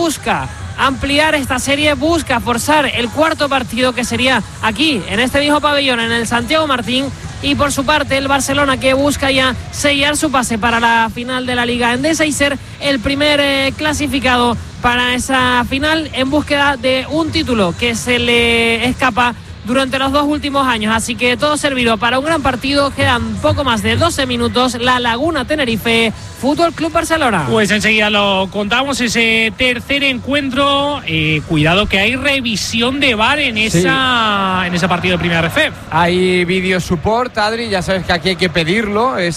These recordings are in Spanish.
busca ampliar esta serie, busca forzar el cuarto partido, que sería aquí, en este mismo pabellón, en el Santiago Martín. Y por su parte el Barcelona, que busca ya sellar su pase para la final de la Liga Endesa y ser el primer clasificado para esa final, en búsqueda de un título que se le escapa durante los 2 últimos años. Así que todo servido para un gran partido. Quedan poco más de 12 minutos. La Laguna Tenerife, Fútbol Club Barcelona. Pues enseguida lo contamos, ese tercer encuentro. Cuidado que hay revisión de VAR en ese partido de Primera Ref. Hay video support, Adri, ya sabes que aquí hay que pedirlo. Es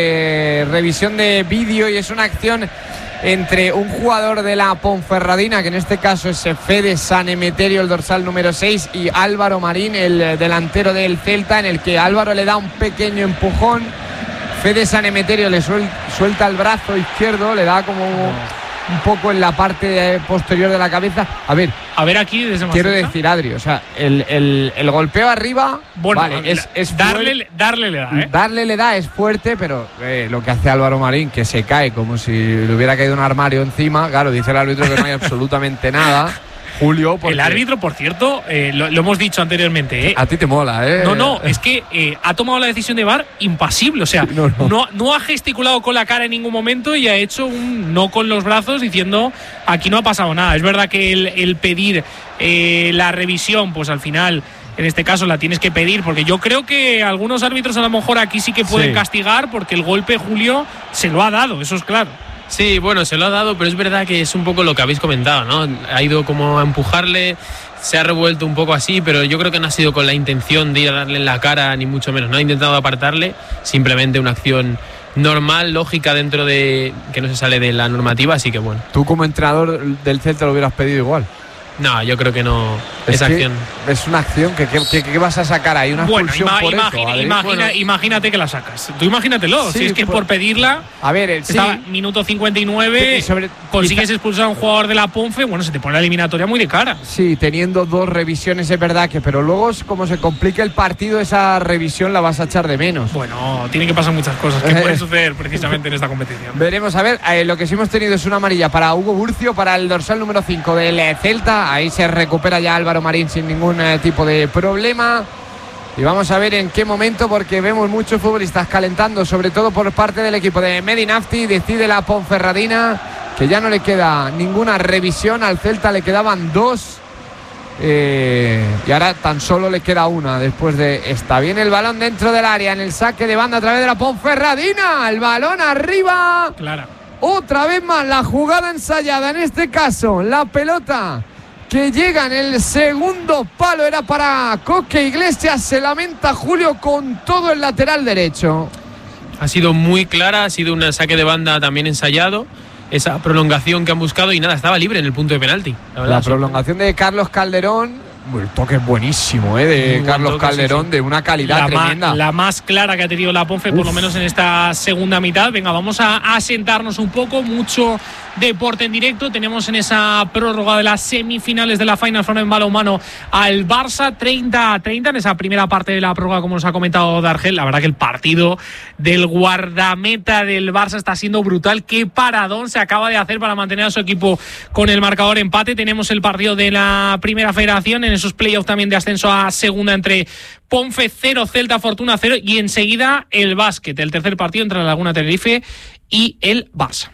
revisión de vídeo y es una acción entre un jugador de la Ponferradina, que en este caso es Fede San Emeterio, el dorsal número 6, y Álvaro Marín, el delantero del Celta, en el que Álvaro le da un pequeño empujón. Fede San Emeterio le suelta el brazo izquierdo, le da como un poco en la parte posterior de la cabeza. A ver aquí desde quiero decir, Adri, o sea, el golpeo arriba, bueno, vale, es darle le da, darle le da, es fuerte, pero lo que hace Álvaro Marín, que se cae como si le hubiera caído un armario encima. Claro, dice el árbitro que no hay absolutamente nada, Julio, porque... El árbitro, por cierto, lo hemos dicho anteriormente, a ti te mola, No, es que ha tomado la decisión de VAR impasible, o sea, no ha gesticulado con la cara en ningún momento y ha hecho un no con los brazos, diciendo aquí no ha pasado nada. Es verdad que el pedir la revisión, pues al final, en este caso la tienes que pedir, porque yo creo que algunos árbitros a lo mejor aquí sí que pueden castigar, porque el golpe, Julio, se lo ha dado, eso es claro. Sí, bueno, se lo ha dado, pero es verdad que es un poco lo que habéis comentado, ¿no? Ha ido como a empujarle, se ha revuelto un poco así, pero yo creo que no ha sido con la intención de ir a darle en la cara, ni mucho menos. No ha intentado apartarle, simplemente una acción normal, lógica, dentro de que no se sale de la normativa, así que bueno. ¿Tú como entrenador del Celta lo hubieras pedido igual? No, yo creo que no. Esa acción es una acción que vas a sacar ahí, una expulsión por eso. Imagínate que la sacas. Tú imagínatelo. Si es que por pedirla. A ver, minuto 59, consigues expulsar a un jugador de la Ponfe. Bueno, se te pone la eliminatoria muy de cara. Sí, teniendo 2 revisiones es verdad que, pero luego como se complica el partido, esa revisión la vas a echar de menos. Bueno, tienen que pasar muchas cosas que pueden suceder precisamente en esta competición. Veremos, a ver, lo que sí hemos tenido es una amarilla para Hugo Burcio, para el dorsal número 5 del Celta. Ahí se recupera ya Álvaro Marín sin ningún tipo de problema. Y vamos a ver en qué momento, porque vemos muchos futbolistas calentando, sobre todo por parte del equipo de Medinafti. Decide la Ponferradina que ya no le queda ninguna revisión. Al Celta le quedaban 2 y ahora tan solo le queda una después de esta. Viene el balón dentro del área, en el saque de banda a través de la Ponferradina. El balón arriba. Clara. Otra vez más la jugada ensayada, en este caso la pelota que llega en el segundo palo era para Coque Iglesias. Se lamenta Julio con todo el lateral derecho. Ha sido muy clara, ha sido un saque de banda también ensayado. Esa prolongación que han buscado y nada, estaba libre en el punto de penalti. La prolongación de Carlos Calderón. El toque es buenísimo, de Carlos Calderón, de una calidad tremenda. La más clara que ha tenido la Ponfe, por lo menos en esta segunda mitad. Venga, vamos a sentarnos un poco. Mucho deporte en directo. Tenemos en esa prórroga de las semifinales de la Final Four en balonmano al Barça, 30-30 en esa primera parte de la prórroga, como nos ha comentado Dargel. La verdad que el partido del guardameta del Barça está siendo brutal. Qué paradón se acaba de hacer para mantener a su equipo con el marcador empate. Tenemos el partido de la Primera Federación en esos playoffs también de ascenso a segunda entre Ponfe 0, Celta Fortuna 0, y enseguida el básquet, el tercer partido entre la Laguna Tenerife y el Barça.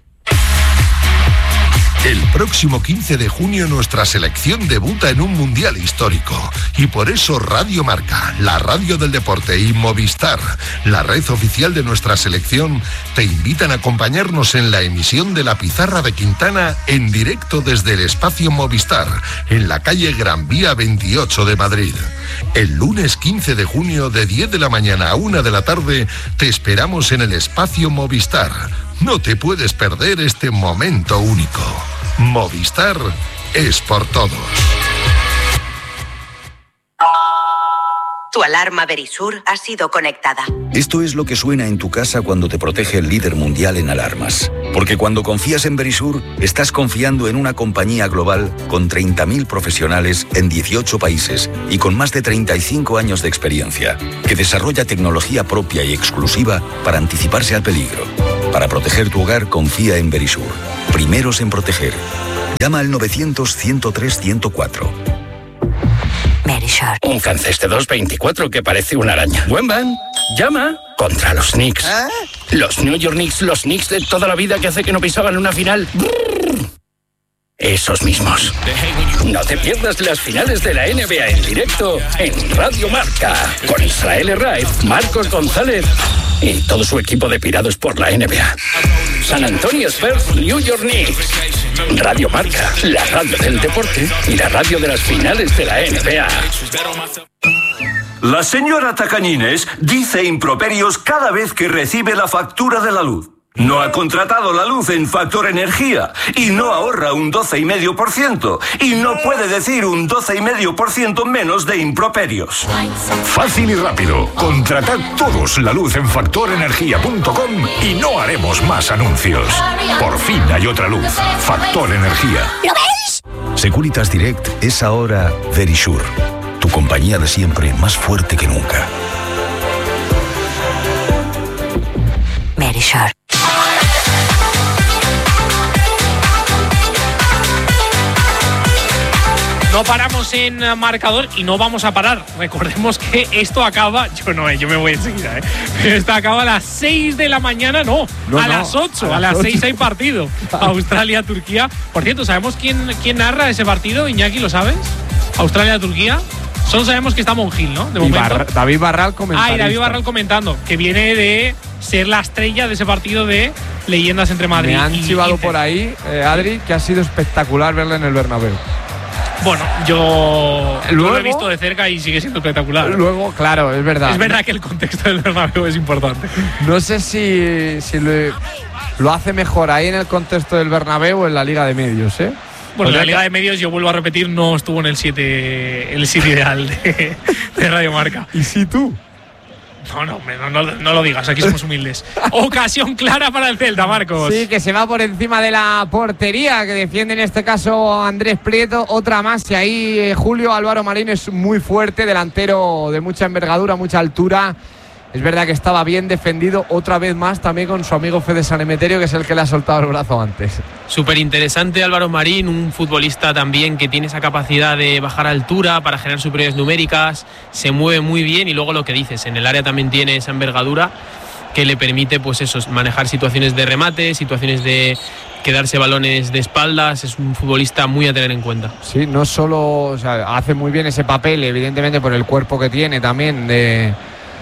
El próximo 15 de junio nuestra selección debuta en un mundial histórico y por eso Radio Marca, la radio del deporte, y Movistar, la red oficial de nuestra selección, te invitan a acompañarnos en la emisión de La Pizarra de Quintana en directo desde el espacio Movistar, en la calle Gran Vía 28 de Madrid. El lunes 15 de junio de 10 de la mañana a 1 de la tarde te esperamos en el espacio Movistar. No te puedes perder este momento único. Movistar es por todos. Tu alarma Verisur ha sido conectada. Esto es lo que suena en tu casa cuando te protege el líder mundial en alarmas. Porque cuando confías en Verisur, estás confiando en una compañía global con 30.000 profesionales en 18 países y con más de 35 años de experiencia, que desarrolla tecnología propia y exclusiva para anticiparse al peligro. Para proteger tu hogar, confía en Verisur. Primeros en proteger. Llama al 900-103-104. Verisure. Un Canceste 224 que parece una araña. Wenban, llama contra los Knicks. Los New York Knicks, los Knicks de toda la vida que hace que no pisaban una final. Esos mismos. No te pierdas las finales de la NBA en directo en Radio Marca. Con Israel Herraiz, Marcos González y todo su equipo de pirados por la NBA. San Antonio Spurs, New York Knicks. Radio Marca, la radio del deporte y la radio de las finales de la NBA. La señora Tacañines dice improperios cada vez que recibe la factura de la luz. No ha contratado la luz en Factor Energía y no ahorra un 12,5% y no puede decir un 12,5% menos de improperios. Fácil y rápido. Contratad todos la luz en factorenergia.com y no haremos más anuncios. Por fin hay otra luz. Factor Energía. ¿Lo veis? Securitas Direct es ahora Verisure. Tu compañía de siempre más fuerte que nunca. Verisure. No paramos en marcador y no vamos a parar. Recordemos que esto acaba, yo me voy enseguida, pero esto acaba a las 6 de la mañana, las 8, a las 6 hay partido. Australia-Turquía. Por cierto, ¿sabemos quién narra ese partido? Iñaki, ¿lo sabes? Australia-Turquía. Solo sabemos que está Monjil, ¿no? De momento. David Barral comentando. Y David Barral comentando, que viene de ser la estrella de ese partido de Leyendas entre Madrid. Me han chivado por ahí, Adri, que ha sido espectacular verle en el Bernabéu. Bueno, yo lo he visto de cerca y sigue siendo espectacular. Luego, claro, es verdad. Es verdad que el contexto del Bernabéu es importante. No sé si lo hace mejor ahí en el contexto del Bernabéu o en la Liga de Medios, ¿eh? Bueno, la Liga de Medios, yo vuelvo a repetir, no estuvo en el 7 ideal de Radio Marca. ¿Y si tú? No lo digas, aquí somos humildes. Ocasión clara para el Celta, Marcos. Sí, que se va por encima de la portería, que defiende en este caso Andrés Prieto. Otra más, y ahí Julio Álvaro Marín es muy fuerte, delantero de mucha envergadura, mucha altura. Es verdad que estaba bien defendido otra vez más también con su amigo Fede San Emeterio, que es el que le ha soltado el brazo antes. Súper interesante Álvaro Marín, un futbolista también que tiene esa capacidad de bajar altura para generar superioridades numéricas, se mueve muy bien y luego lo que dices, en el área también tiene esa envergadura que le permite pues eso, manejar situaciones de remate, situaciones de quedarse balones de espaldas. Es un futbolista muy a tener en cuenta. Sí, no solo hace muy bien ese papel, evidentemente por el cuerpo que tiene también de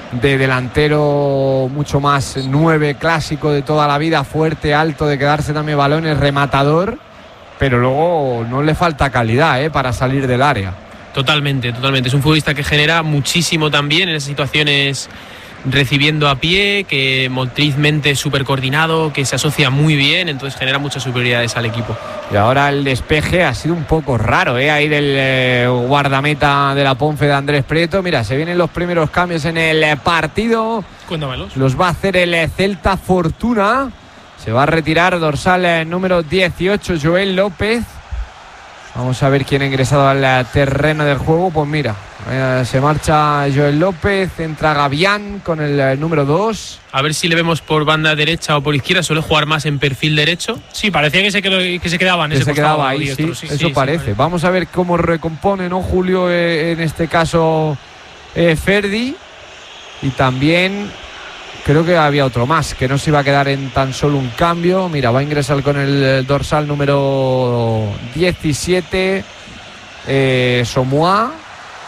delantero mucho más 9 clásico de toda la vida, fuerte, alto, de quedarse también balones, rematador, pero luego no le falta calidad para salir del área. Totalmente. Es un futbolista que genera muchísimo también en esas situaciones recibiendo a pie, que motrizmente súper coordinado, que se asocia muy bien, entonces genera muchas superioridades al equipo. Y ahora el despeje ha sido un poco raro, ahí del guardameta de la Ponfe de Andrés Prieto. Mira, se vienen los primeros cambios en el partido. Cuéntamelos. Los va a hacer el Celta Fortuna. Se va a retirar dorsal número 18, Joel López. Vamos a ver quién ha ingresado al terreno del juego. Pues mira, se marcha Joel López, entra Gavián con el número 2. A ver si le vemos por banda derecha o por izquierda. Suele jugar más en perfil derecho. Sí, parecía que se quedaba en ese costado. Se quedaba ahí, diestro. sí, eso parece. Sí. Vamos a ver cómo recompone, ¿no, Julio? En este caso, Ferdi. Y también creo que había otro más, que no se iba a quedar en tan solo un cambio. Mira, va a ingresar con el dorsal número 17, Somoa.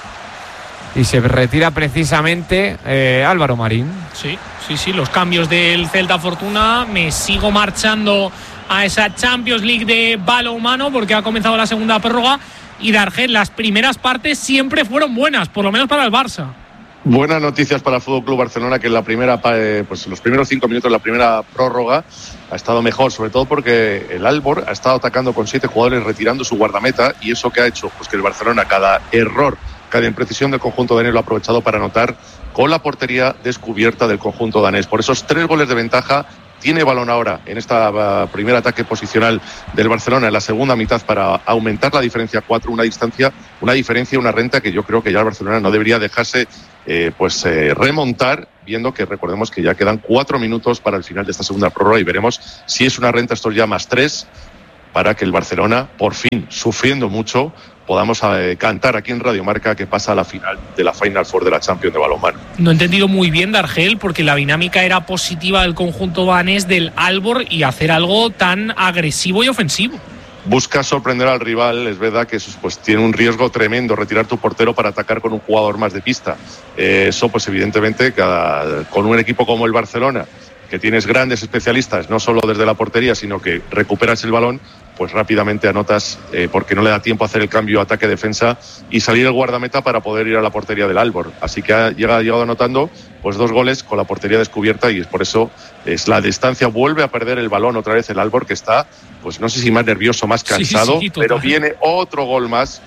Y se retira precisamente Álvaro Marín. Sí, los cambios del Celta Fortuna. Me sigo marchando a esa Champions League de balonmano porque ha comenzado la segunda prórroga. Y Darget, las primeras partes siempre fueron buenas, por lo menos para el Barça. Buenas noticias para el Fútbol Club Barcelona, que en la primera, pues los primeros 5 minutos de la primera prórroga ha estado mejor, sobre todo porque el Albor ha estado atacando con 7 jugadores, retirando su guardameta, y eso que ha hecho, pues que el Barcelona, cada error, cada imprecisión del conjunto danés lo ha aprovechado para anotar con la portería descubierta del conjunto danés. Por esos 3 goles de ventaja, tiene balón ahora en esta primer ataque posicional del Barcelona en la segunda mitad para aumentar la diferencia a 4, una diferencia, una renta que yo creo que ya el Barcelona no debería dejarse remontar, viendo que recordemos que ya quedan 4 minutos para el final de esta segunda prórroga y veremos si es una renta, estos ya más 3 para que el Barcelona, por fin, sufriendo mucho, podamos cantar aquí en Radio Marca que pasa a la final de la Final Four de la Champions de balonmano. No he entendido muy bien, Dargel, porque la dinámica era positiva del conjunto vanés del Aalborg y hacer algo tan agresivo y ofensivo. Busca sorprender al rival, es verdad que eso pues tiene un riesgo tremendo, retirar tu portero para atacar con un jugador más de pista. Eso pues evidentemente con un equipo como el Barcelona, que tienes grandes especialistas, no solo desde la portería, sino que recuperas el balón, pues rápidamente anotas porque no le da tiempo a hacer el cambio ataque-defensa y salir el guardameta para poder ir a la portería del Aalborg. Así que ha llegado anotando pues 2 goles con la portería descubierta y es por eso la distancia. Vuelve a perder el balón otra vez el Aalborg, que está, pues no sé si más nervioso, más cansado, sí, pero viene otro gol más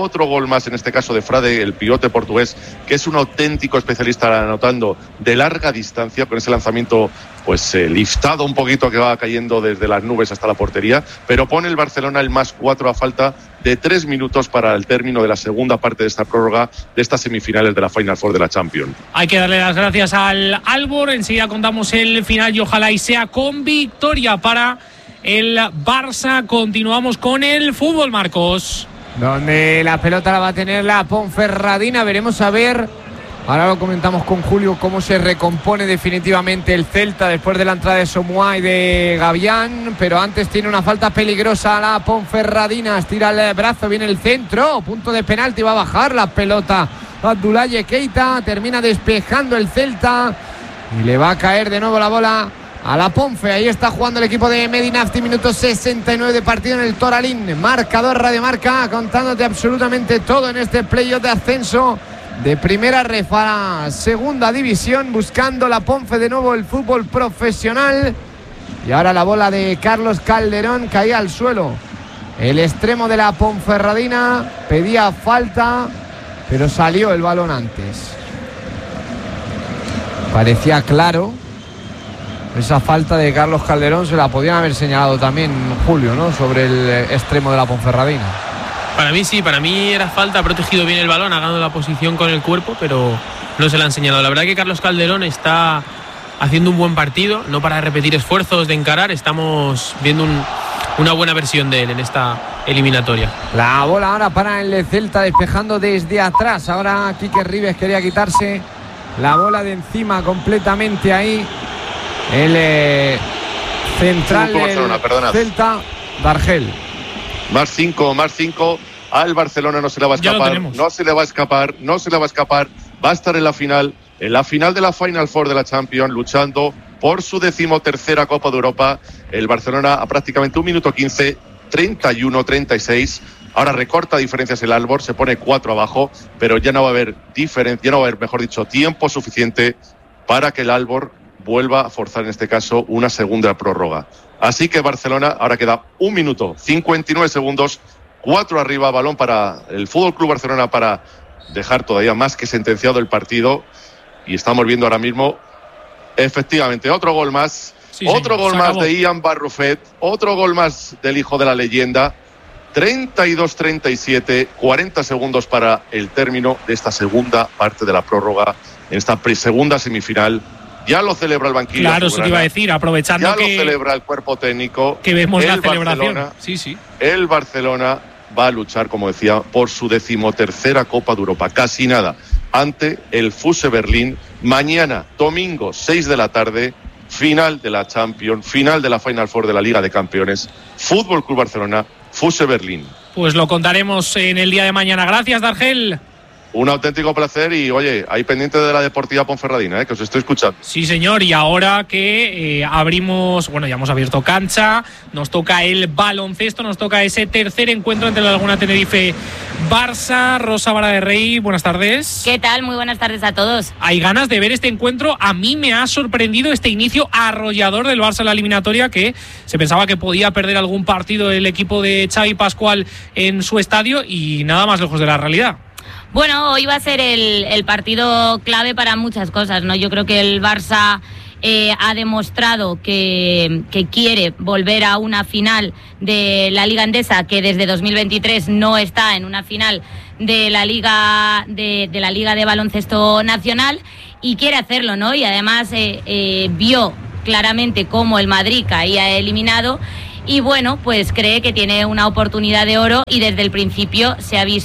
en este caso de Frade, el pivote portugués, que es un auténtico especialista anotando de larga distancia con ese lanzamiento pues liftado un poquito que va cayendo desde las nubes hasta la portería, pero pone el Barcelona el +4 a falta de 3 minutos para el término de la segunda parte de esta prórroga de estas semifinales de la Final Four de la Champions. Hay que darle las gracias al Aalborg, enseguida contamos el final y ojalá y sea con victoria para el Barça. Continuamos con el fútbol, Marcos. Donde la pelota la va a tener la Ponferradina. Veremos a ver, ahora lo comentamos con Julio, cómo se recompone definitivamente el Celta después de la entrada de Somoa y de Gavián, pero antes tiene una falta peligrosa la Ponferradina. Estira el brazo, viene el centro, punto de penalti, va a bajar la pelota Abdoulaye Keita, termina despejando el Celta y le va a caer de nuevo la bola a la Ponfe. Ahí está jugando el equipo de Medinafti, minuto 69 de partido en el Toralín. Marcador Radio Marca, contándote absolutamente todo en este playoff de ascenso de primera ref a segunda división, buscando la Ponfe de nuevo el fútbol profesional. Y ahora la bola de Carlos Calderón caía al suelo. El extremo de la Ponferradina pedía falta, pero salió el balón antes. Parecía claro. Esa falta de Carlos Calderón se la podían haber señalado también, Julio, ¿no? Sobre el extremo de la Ponferradina. Para mí sí, para mí era falta, ha protegido bien el balón, ha ganado la posición con el cuerpo, pero no se la han señalado. La verdad que Carlos Calderón está haciendo un buen partido, no para repetir esfuerzos de encarar, estamos viendo una buena versión de él en esta eliminatoria. La bola ahora para el Celta, despejando desde atrás. Ahora Quique Ribes quería quitarse la bola de encima completamente ahí. El central del Celta, Dargel. +5 al Barcelona, no se le va a escapar, no se le va a escapar, va a estar en la final de la Final Four de la Champions, luchando por su 13ª Copa de Europa. El Barcelona a prácticamente 1 minuto 15, 31-36. Ahora recorta diferencias el Aalborg, se pone 4 abajo, pero ya no va a haber mejor dicho, tiempo suficiente para que el Aalborg vuelva a forzar en este caso una segunda prórroga. Así que Barcelona, ahora queda 1 minuto 59 segundos, 4 arriba, balón para el FC Barcelona para dejar todavía más que sentenciado el partido. Y estamos viendo ahora mismo, efectivamente, otro gol más, de Ian Barrufet, otro gol más del hijo de la leyenda. 32-37, 40 segundos para el término de esta segunda parte de la prórroga, en esta segunda semifinal. Ya lo celebra el banquillo. Claro, eso te iba a decir, aprovechando ya lo celebra el cuerpo técnico. Que vemos la celebración. El Barcelona va a luchar, como decía, por su 13ª Copa de Europa. Casi nada. Ante el Fuse Berlín. Mañana, domingo, 6 de la tarde, final de la Champions, final de la Final Four de la Liga de Campeones. Fútbol Club Barcelona, Fuse Berlín. Pues lo contaremos en el día de mañana. Gracias, Dargel. Un auténtico placer y, oye, ahí pendiente de la Deportiva Ponferradina, que os estoy escuchando. Sí, señor, y ahora que abrimos, bueno, ya hemos abierto cancha, nos toca el baloncesto, nos toca ese tercer encuentro entre la Laguna Tenerife Barça. Rosa Vara de Rey, buenas tardes. ¿Qué tal? Muy buenas tardes a todos. Hay ganas de ver este encuentro. A mí me ha sorprendido este inicio arrollador del Barça en la eliminatoria, que se pensaba que podía perder algún partido el equipo de Xavi Pascual en su estadio y nada más lejos de la realidad. Bueno, hoy va a ser el partido clave para muchas cosas, ¿no? Yo creo que el Barça ha demostrado que quiere volver a una final de la Liga Endesa, que desde 2023 no está en una final de la Liga de Baloncesto Nacional, y quiere hacerlo, ¿no? Y además vio claramente cómo el Madrid caía eliminado y bueno, pues cree que tiene una oportunidad de oro y desde el principio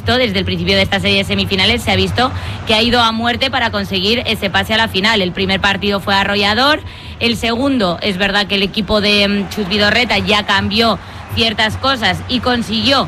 de esta serie de semifinales se ha visto que ha ido a muerte para conseguir ese pase a la final. El primer partido fue arrollador, el segundo es verdad que el equipo de Chus Vidorreta ya cambió ciertas cosas y consiguió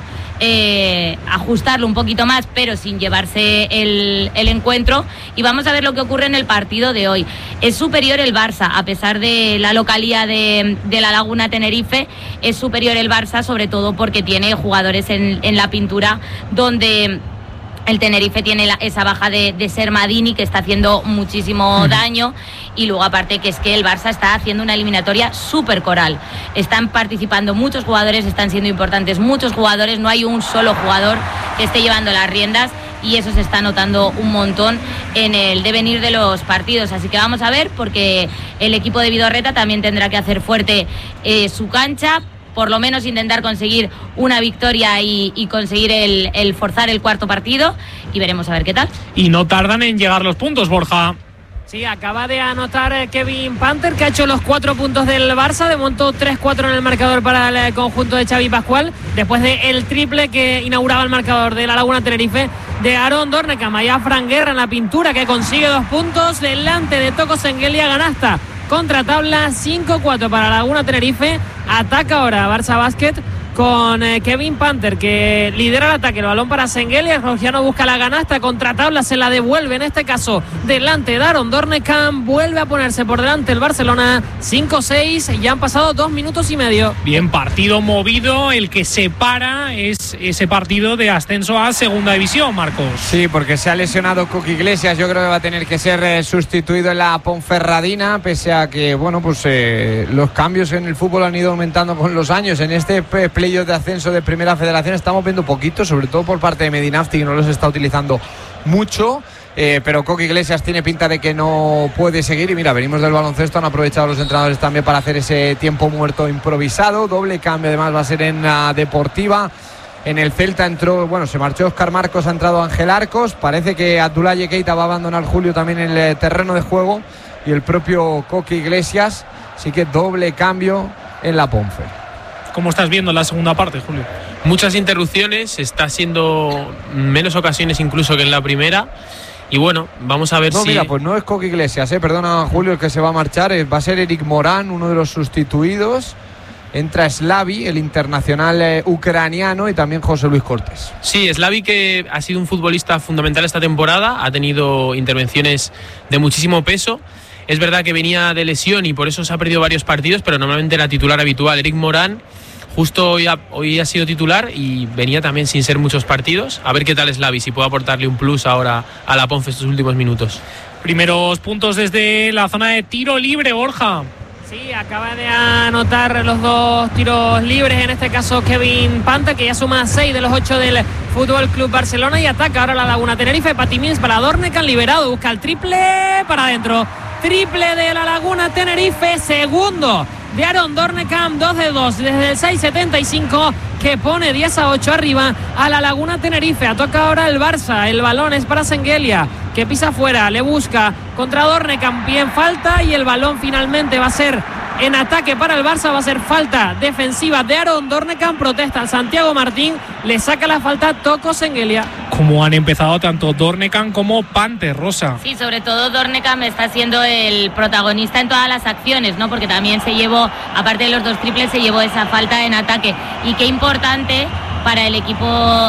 ajustarlo un poquito más, pero sin llevarse el encuentro, y vamos a ver lo que ocurre en el partido de hoy. Es superior el Barça, a pesar de la localía de La Laguna Tenerife, es superior el Barça, sobre todo porque tiene jugadores en la pintura, donde el Tenerife tiene esa baja de Sermadini, que está haciendo muchísimo daño, y luego aparte que es que el Barça está haciendo una eliminatoria súper coral. Están participando muchos jugadores, están siendo importantes muchos jugadores, no hay un solo jugador que esté llevando las riendas, y eso se está notando un montón en el devenir de los partidos. Así que vamos a ver, porque el equipo de Vidorreta también tendrá que hacer fuerte su cancha, por lo menos intentar conseguir una victoria y conseguir el forzar el cuarto partido, y veremos a ver qué tal. Y no tardan en llegar los puntos, Borja. Sí, acaba de anotar Kevin Panther, que ha hecho los 4 puntos del Barça, de momento 3-4 en el marcador para el conjunto de Xavi Pascual, después del triple que inauguraba el marcador de La Laguna Tenerife de Aaron Dornekam. Allá Fran Guerra en la pintura, que consigue 2 puntos delante de Toko Sengelia, canasta contra tabla, 5-4 para La Laguna Tenerife. Ataca ahora Barça Basket con Kevin Panther, que lidera el ataque. El balón para Sengelia, Georgiano busca la canasta, contra tabla se la devuelve, en este caso delante de Aaron Dornekam. Vuelve a ponerse por delante el Barcelona, 5-6, ya han pasado 2 minutos y medio. Bien, partido movido, el que separa es ese partido de ascenso a segunda división, Marcos. Sí, porque se ha lesionado Coqui Iglesias, yo creo que va a tener que ser sustituido en la Ponferradina, pese a que, bueno, pues los cambios en el fútbol han ido aumentando con los años. En este playoff de ascenso de Primera Federación estamos viendo poquito, sobre todo por parte de Medinafti, que no los está utilizando mucho, pero Coqui Iglesias tiene pinta de que no puede seguir. Y mira, venimos del baloncesto, han aprovechado los entrenadores también para hacer ese tiempo muerto improvisado. Doble cambio además va a ser en la Deportiva. En el Celta se marchó Óscar Marcos, ha entrado Ángel Arcos. Parece que Abdoulaye Keita va a abandonar Julio también en el terreno de juego, y el propio Coqui Iglesias. Así que doble cambio en la Ponfe. ¿Cómo estás viendo la segunda parte, Julio? Muchas interrupciones, está siendo menos ocasiones incluso que en la primera. Y bueno, vamos a ver si... Mira, pues no es Coqui Iglesias, perdona Julio, el que se va a marchar. Va a ser Eric Morán, uno de los sustituidos. Entra Slavi, el internacional ucraniano, y también José Luis Cortés. Sí, Slavi, que ha sido un futbolista fundamental esta temporada, ha tenido intervenciones de muchísimo peso. Es verdad que venía de lesión y por eso se ha perdido varios partidos, pero normalmente era titular habitual. Eric Morán justo hoy ha sido titular y venía también sin ser muchos partidos. A ver qué tal Slavi, si puede aportarle un plus ahora a la Ponfe estos últimos minutos. Primeros puntos desde la zona de tiro libre, Borja. Sí, acaba de anotar los 2 tiros libres, en este caso Kevin Panther, que ya suma 6 de los 8 del Fútbol Club Barcelona, y ataca ahora La Laguna Tenerife. Pati Mills para Dornekam, liberado, busca el triple para adentro. Triple de La Laguna Tenerife, segundo de Aaron Dornekam, 2 de 2 desde el 6.75, que pone 10-8 arriba a La Laguna Tenerife. Toca ahora el Barça, el balón es para Sengelia, que pisa afuera, le busca contra Dornekam, bien falta, y el balón finalmente va a ser en ataque para el Barça, va a ser falta defensiva de Aaron Dornekam. Protesta al Santiago Martín, le saca la falta Toko Sengelia. Como han empezado tanto Dornekam como Panther, Rosa. Sí, sobre todo Dornekam está siendo el protagonista en todas las acciones, ¿no? Porque también se llevó, aparte de los 2 triples, se llevó esa falta en ataque. Y qué importante para el equipo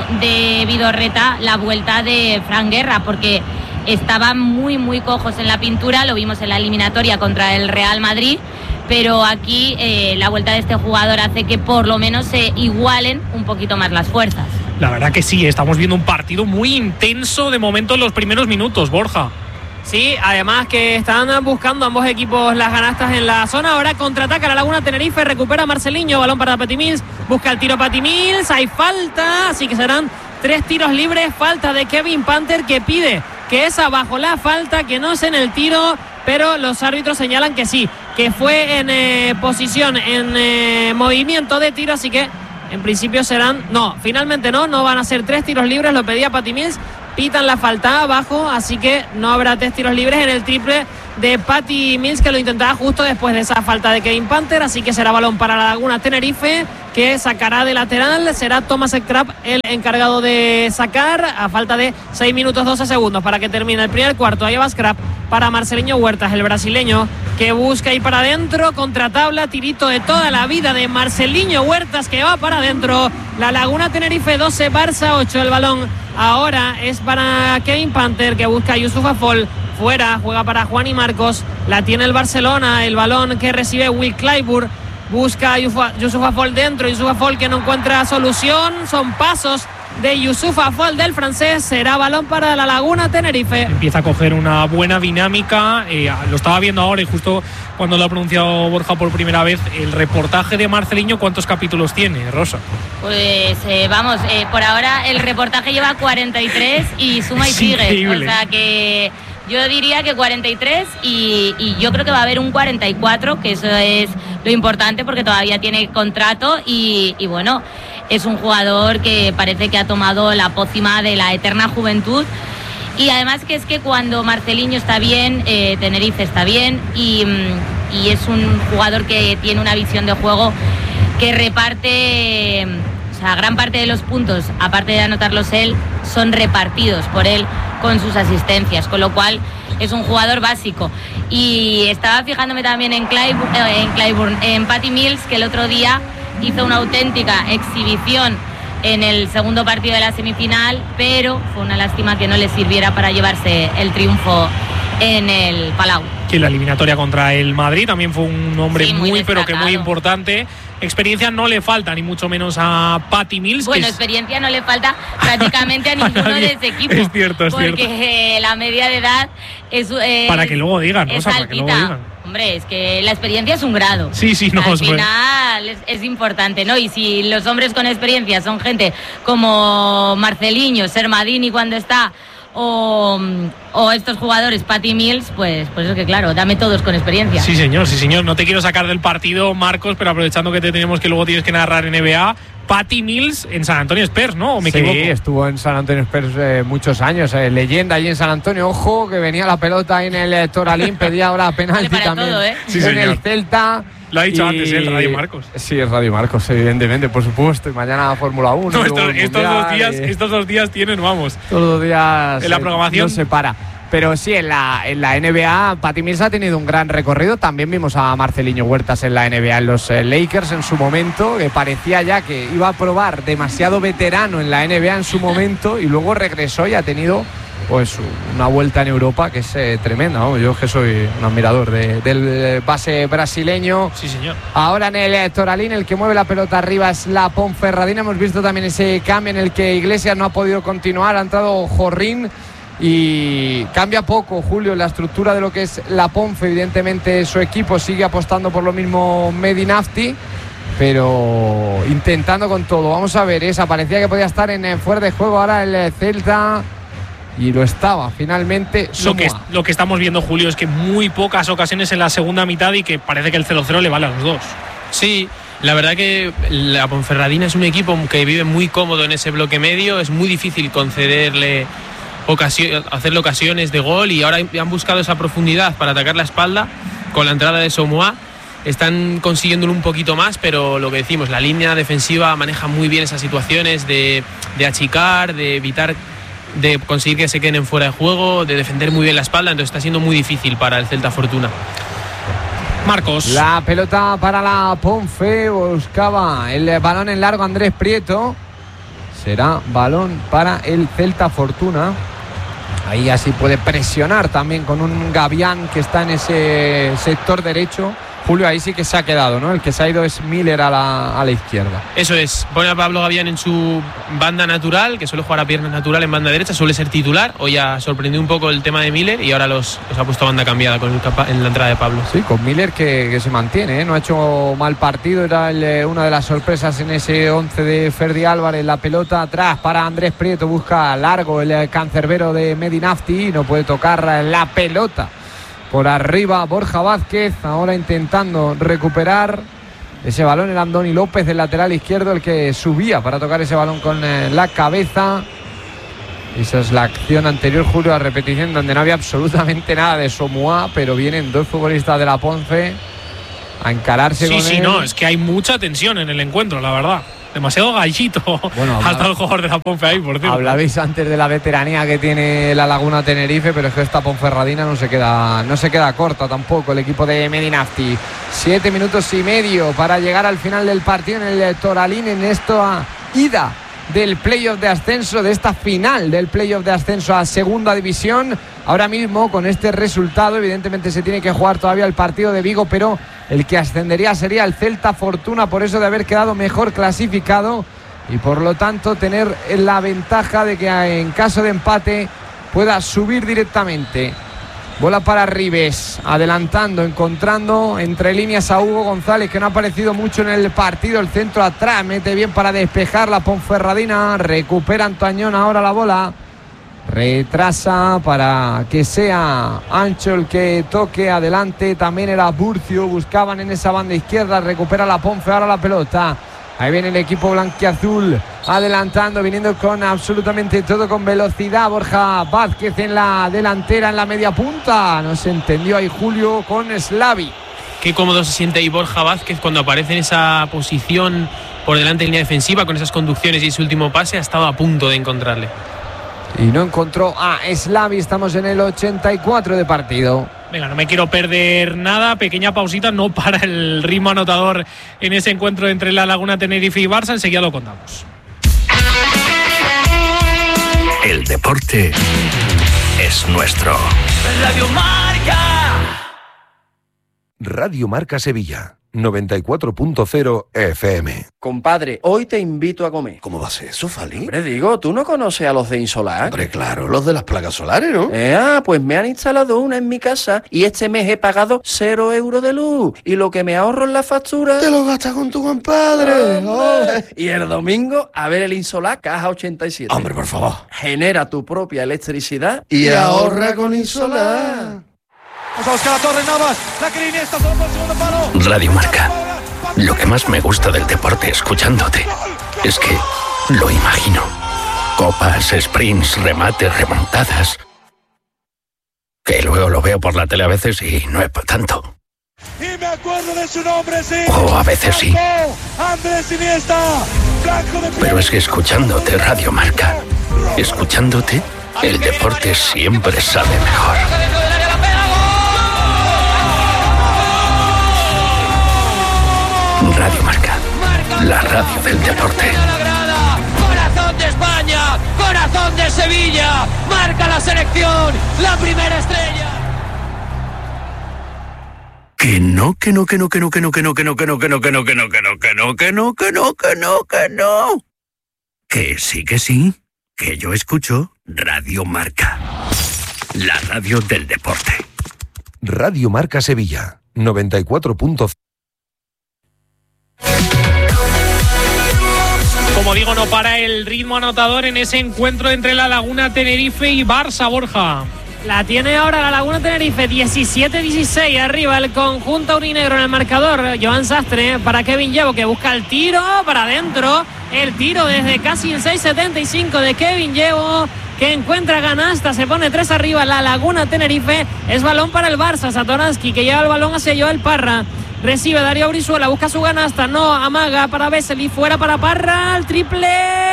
de Vidorreta la vuelta de Fran Guerra, porque estaban muy, muy cojos en la pintura, lo vimos en la eliminatoria contra el Real Madrid, pero aquí la vuelta de este jugador hace que por lo menos se igualen un poquito más las fuerzas. La verdad que sí, estamos viendo un partido muy intenso de momento en los primeros minutos, Borja. Sí, además que están buscando ambos equipos las canastas en la zona. Ahora contraataca La Laguna Tenerife, recupera Marceliño, balón para Pati Mills, busca el tiro Pati Mills, hay falta, así que serán 3 tiros libres, falta de Kevin Panther, que pide que es abajo la falta, que no es en el tiro, pero los árbitros señalan que sí, que fue en posición, en movimiento de tiro, así que en principio serán, finalmente no van a ser 3 tiros libres, lo pedía Pati Mills, pitan la falta abajo, así que no habrá 3 tiros libres. En el triple de Patty Mills, que lo intentaba justo después de esa falta de Kevin Panther. Así que será balón para la Laguna Tenerife, que sacará de lateral. Será Thomas Scrap el encargado de sacar, a falta de 6 minutos 12 segundos para que termine el primer cuarto. Ahí va Scrap para Marcelinho Huertas, el brasileño, que busca ir para adentro, contra tabla, tirito de toda la vida de Marcelinho Huertas, que va para adentro. La Laguna Tenerife 12, Barça 8. El balón ahora es para Kevin Panther, que busca a Yusuf Afol. Fuera, juega para Juan y Marcos. La tiene el Barcelona. El balón que recibe Will Clyburn. Busca a Yusuf Afol dentro. Yusuf Afol que no encuentra solución. Son pasos de Yusuf Afol del francés. Será balón para la Laguna Tenerife. Empieza a coger una buena dinámica. Lo estaba viendo ahora y justo cuando lo ha pronunciado Borja por primera vez, el reportaje de Marceliño, ¿cuántos capítulos tiene, Rosa? Pues vamos, por ahora el reportaje lleva 43 y suma y sigue. Increíble. O sea que yo diría que 43 y yo creo que va a haber un 44, que eso es lo importante porque todavía tiene contrato y bueno, es un jugador que parece que ha tomado la pócima de la eterna juventud. Y además que es que cuando Marceliño está bien, Tenerife está bien y es un jugador que tiene una visión de juego que reparte, o sea, gran parte de los puntos, aparte de anotarlos él, son repartidos por él con sus asistencias, con lo cual es un jugador básico. Y estaba fijándome también en Clyburn, en Patty Mills, que el otro día hizo una auténtica exhibición en el segundo partido de la semifinal, pero fue una lástima que no le sirviera para llevarse el triunfo en el Palau. Que la eliminatoria contra el Madrid también fue un hombre sí, muy pero que muy importante. Experiencia no le falta, ni mucho menos a Patty Mills. Bueno, experiencia no le falta prácticamente a ninguno de ese equipo. Es cierto, es cierto. Porque la media de edad es para que luego digan, ¿no? Es para que luego digan. Hombre, es que la experiencia es un grado. Sí, no. Al final es importante, ¿no? Y si los hombres con experiencia son gente como Marceliño, Sermadini cuando está, o estos jugadores, Patty Mills, pues es que claro, dame todos con experiencia. Sí, señor. No te quiero sacar del partido, Marcos, pero aprovechando que te tenemos que luego tienes que narrar NBA, Patty Mills en San Antonio Spurs, ¿no? ¿O me equivoco? Sí, estuvo en San Antonio Spurs muchos años, leyenda allí en San Antonio. Ojo, que venía la pelota ahí en el Toralín, pedía ahora penalti también todo, sí, en señor. el Celta. Lo ha dicho antes el Radio Marcos. Sí, es Radio Marcos, evidentemente, por supuesto. Y mañana Fórmula 1. No, estos dos días tienen, vamos. Todos los días en la programación no se para. Pero sí, en la NBA, Patty Mills ha tenido un gran recorrido. También vimos a Marcelinho Huertas en la NBA, en los Lakers en su momento, que parecía ya que iba a probar demasiado veterano en la NBA en su momento, y luego regresó y ha tenido pues una vuelta en Europa que es tremenda, ¿no? Yo que soy un admirador del base brasileño. Sí, señor. Ahora en el Toralín, el que mueve la pelota arriba es la Ponferradina. Hemos visto también ese cambio en el que Iglesias no ha podido continuar, ha entrado Jorrín y cambia poco, Julio, la estructura de lo que es la Ponfe. Evidentemente su equipo sigue apostando por lo mismo Medinafti, pero intentando con todo. Vamos a ver, esa parecía que podía estar en fuera de juego ahora el Celta, y lo estaba finalmente. Lo que estamos viendo, Julio, es que muy pocas ocasiones en la segunda mitad y que parece que el 0-0 le vale a los dos. Sí, la verdad que la Ponferradina es un equipo que vive muy cómodo en ese bloque medio. Es muy difícil concederle hacerle ocasiones de gol, y ahora han buscado esa profundidad para atacar la espalda con la entrada de Somoa. Están consiguiéndolo un poquito más, pero lo que decimos, la línea defensiva maneja muy bien esas situaciones de achicar, de evitar, de conseguir que se queden fuera de juego, de defender muy bien la espalda. Entonces está siendo muy difícil para el Celta Fortuna. Marcos. La pelota para la Ponfe, buscaba el balón en largo Andrés Prieto. Será balón para el Celta Fortuna. Ahí así puede presionar también con un Gavián que está en ese sector derecho. Julio, ahí sí que se ha quedado, ¿no? El que se ha ido es Miller a la izquierda. Eso es, pone a Pablo Gavián en su banda natural, que suele jugar a pierna natural en banda derecha, suele ser titular. Hoy ha sorprendido un poco el tema de Miller y ahora los ha puesto banda cambiada en la entrada de Pablo. Sí, con Miller que se mantiene, ¿eh? No ha hecho mal partido, era una de las sorpresas en ese 11 de Ferdi Álvarez. La pelota atrás para Andrés Prieto, busca largo el cancerbero de Medinafti, no puede tocar la pelota. Por arriba Borja Vázquez, ahora intentando recuperar ese balón. Era Andoni López, del lateral izquierdo, el que subía para tocar ese balón con la cabeza. Esa es la acción anterior, Julio, a repetición, donde no había absolutamente nada de Somoa, pero vienen dos futbolistas de la Ponce a encararse con él. Sí, no, es que hay mucha tensión en el encuentro, la verdad. Demasiado gallito hasta el jugador de la Ponfe ahí, por cierto. Hablabais antes de la veteranía que tiene la Laguna Tenerife, pero es que esta Ponferradina no se queda corta tampoco el equipo de Medinafti. 7 minutos y medio para llegar al final del partido en el Toralín, en esta ida del playoff de ascenso, de esta final del playoff de ascenso a segunda división. Ahora mismo con este resultado evidentemente se tiene que jugar todavía el partido de Vigo, pero el que ascendería sería el Celta Fortuna, por eso de haber quedado mejor clasificado y por lo tanto tener la ventaja de que en caso de empate pueda subir directamente. Bola para Ribes, adelantando, encontrando entre líneas a Hugo González, que no ha aparecido mucho en el partido. El centro atrás, mete bien para despejar la Ponferradina. Recupera Antoñón ahora la bola. Retrasa para que sea Ancho el que toque adelante. También era Burcio, buscaban en esa banda izquierda. Recupera la Ponfe ahora la pelota. Ahí viene el equipo blanquiazul adelantando, viniendo con absolutamente todo, con velocidad. Borja Vázquez en la delantera, en la media punta. No se entendió ahí Julio con Slavi. Qué cómodo se siente ahí Borja Vázquez cuando aparece en esa posición por delante de línea defensiva, con esas conducciones y ese último pase. Ha estado a punto de encontrarle. Y no encontró a Slavi. Estamos en el 84 de partido. Venga, no me quiero perder nada. Pequeña pausita, no para el ritmo anotador en ese encuentro entre la Laguna Tenerife y Barça. Enseguida lo contamos. El deporte es nuestro. Radio Marca. Radio Marca Sevilla, 94.0 FM. Compadre, hoy te invito a comer. ¿Cómo va a ser eso, Fali? Hombre, digo, ¿tú no conoces a los de Insolar? Hombre, claro, los de las placas solares, ¿no? Pues me han instalado una en mi casa y este mes he pagado 0 euros de luz. Y lo que me ahorro en la factura... ¡Te lo gastas con tu compadre! Y el domingo, a ver el Insolar Caja 87. Hombre, por favor. Genera tu propia electricidad y ahorra con Insolar. Vamos a buscar a Torres Navas, la que Iniesta solo por el segundo palo. Radio Marca. Lo que más me gusta del deporte escuchándote es que lo imagino. Copas, sprints, remates, remontadas. Que luego lo veo por la tele a veces y no es para tanto. Y me acuerdo de su nombre, sí. O a veces sí. Andrés Iniesta. Pero es que escuchándote Radio Marca, escuchándote, el deporte siempre sabe mejor. Radio Marca, la radio del deporte. Corazón de España, corazón de Sevilla, marca la selección, la primera estrella. Que no. Que sí, que yo escucho Radio Marca, la radio del deporte. Radio Marca Sevilla, 94.0. Como digo, no para el ritmo anotador en ese encuentro entre la Laguna Tenerife y Barça, Borja. La tiene ahora la Laguna Tenerife, 17-16 arriba el conjunto aurinegro en el marcador. Joan Sastre para Kevin Llevo, que busca el tiro para adentro. El tiro desde casi el 6.75 de Kevin Llevo, que encuentra canasta, se pone 3 arriba la Laguna Tenerife. Es balón para el Barça, Satoransky, que lleva el balón hacia Joel Parra. Recibe Darío Brizuela, busca su canasta, no, amaga para Vesely, fuera para Parra, el triple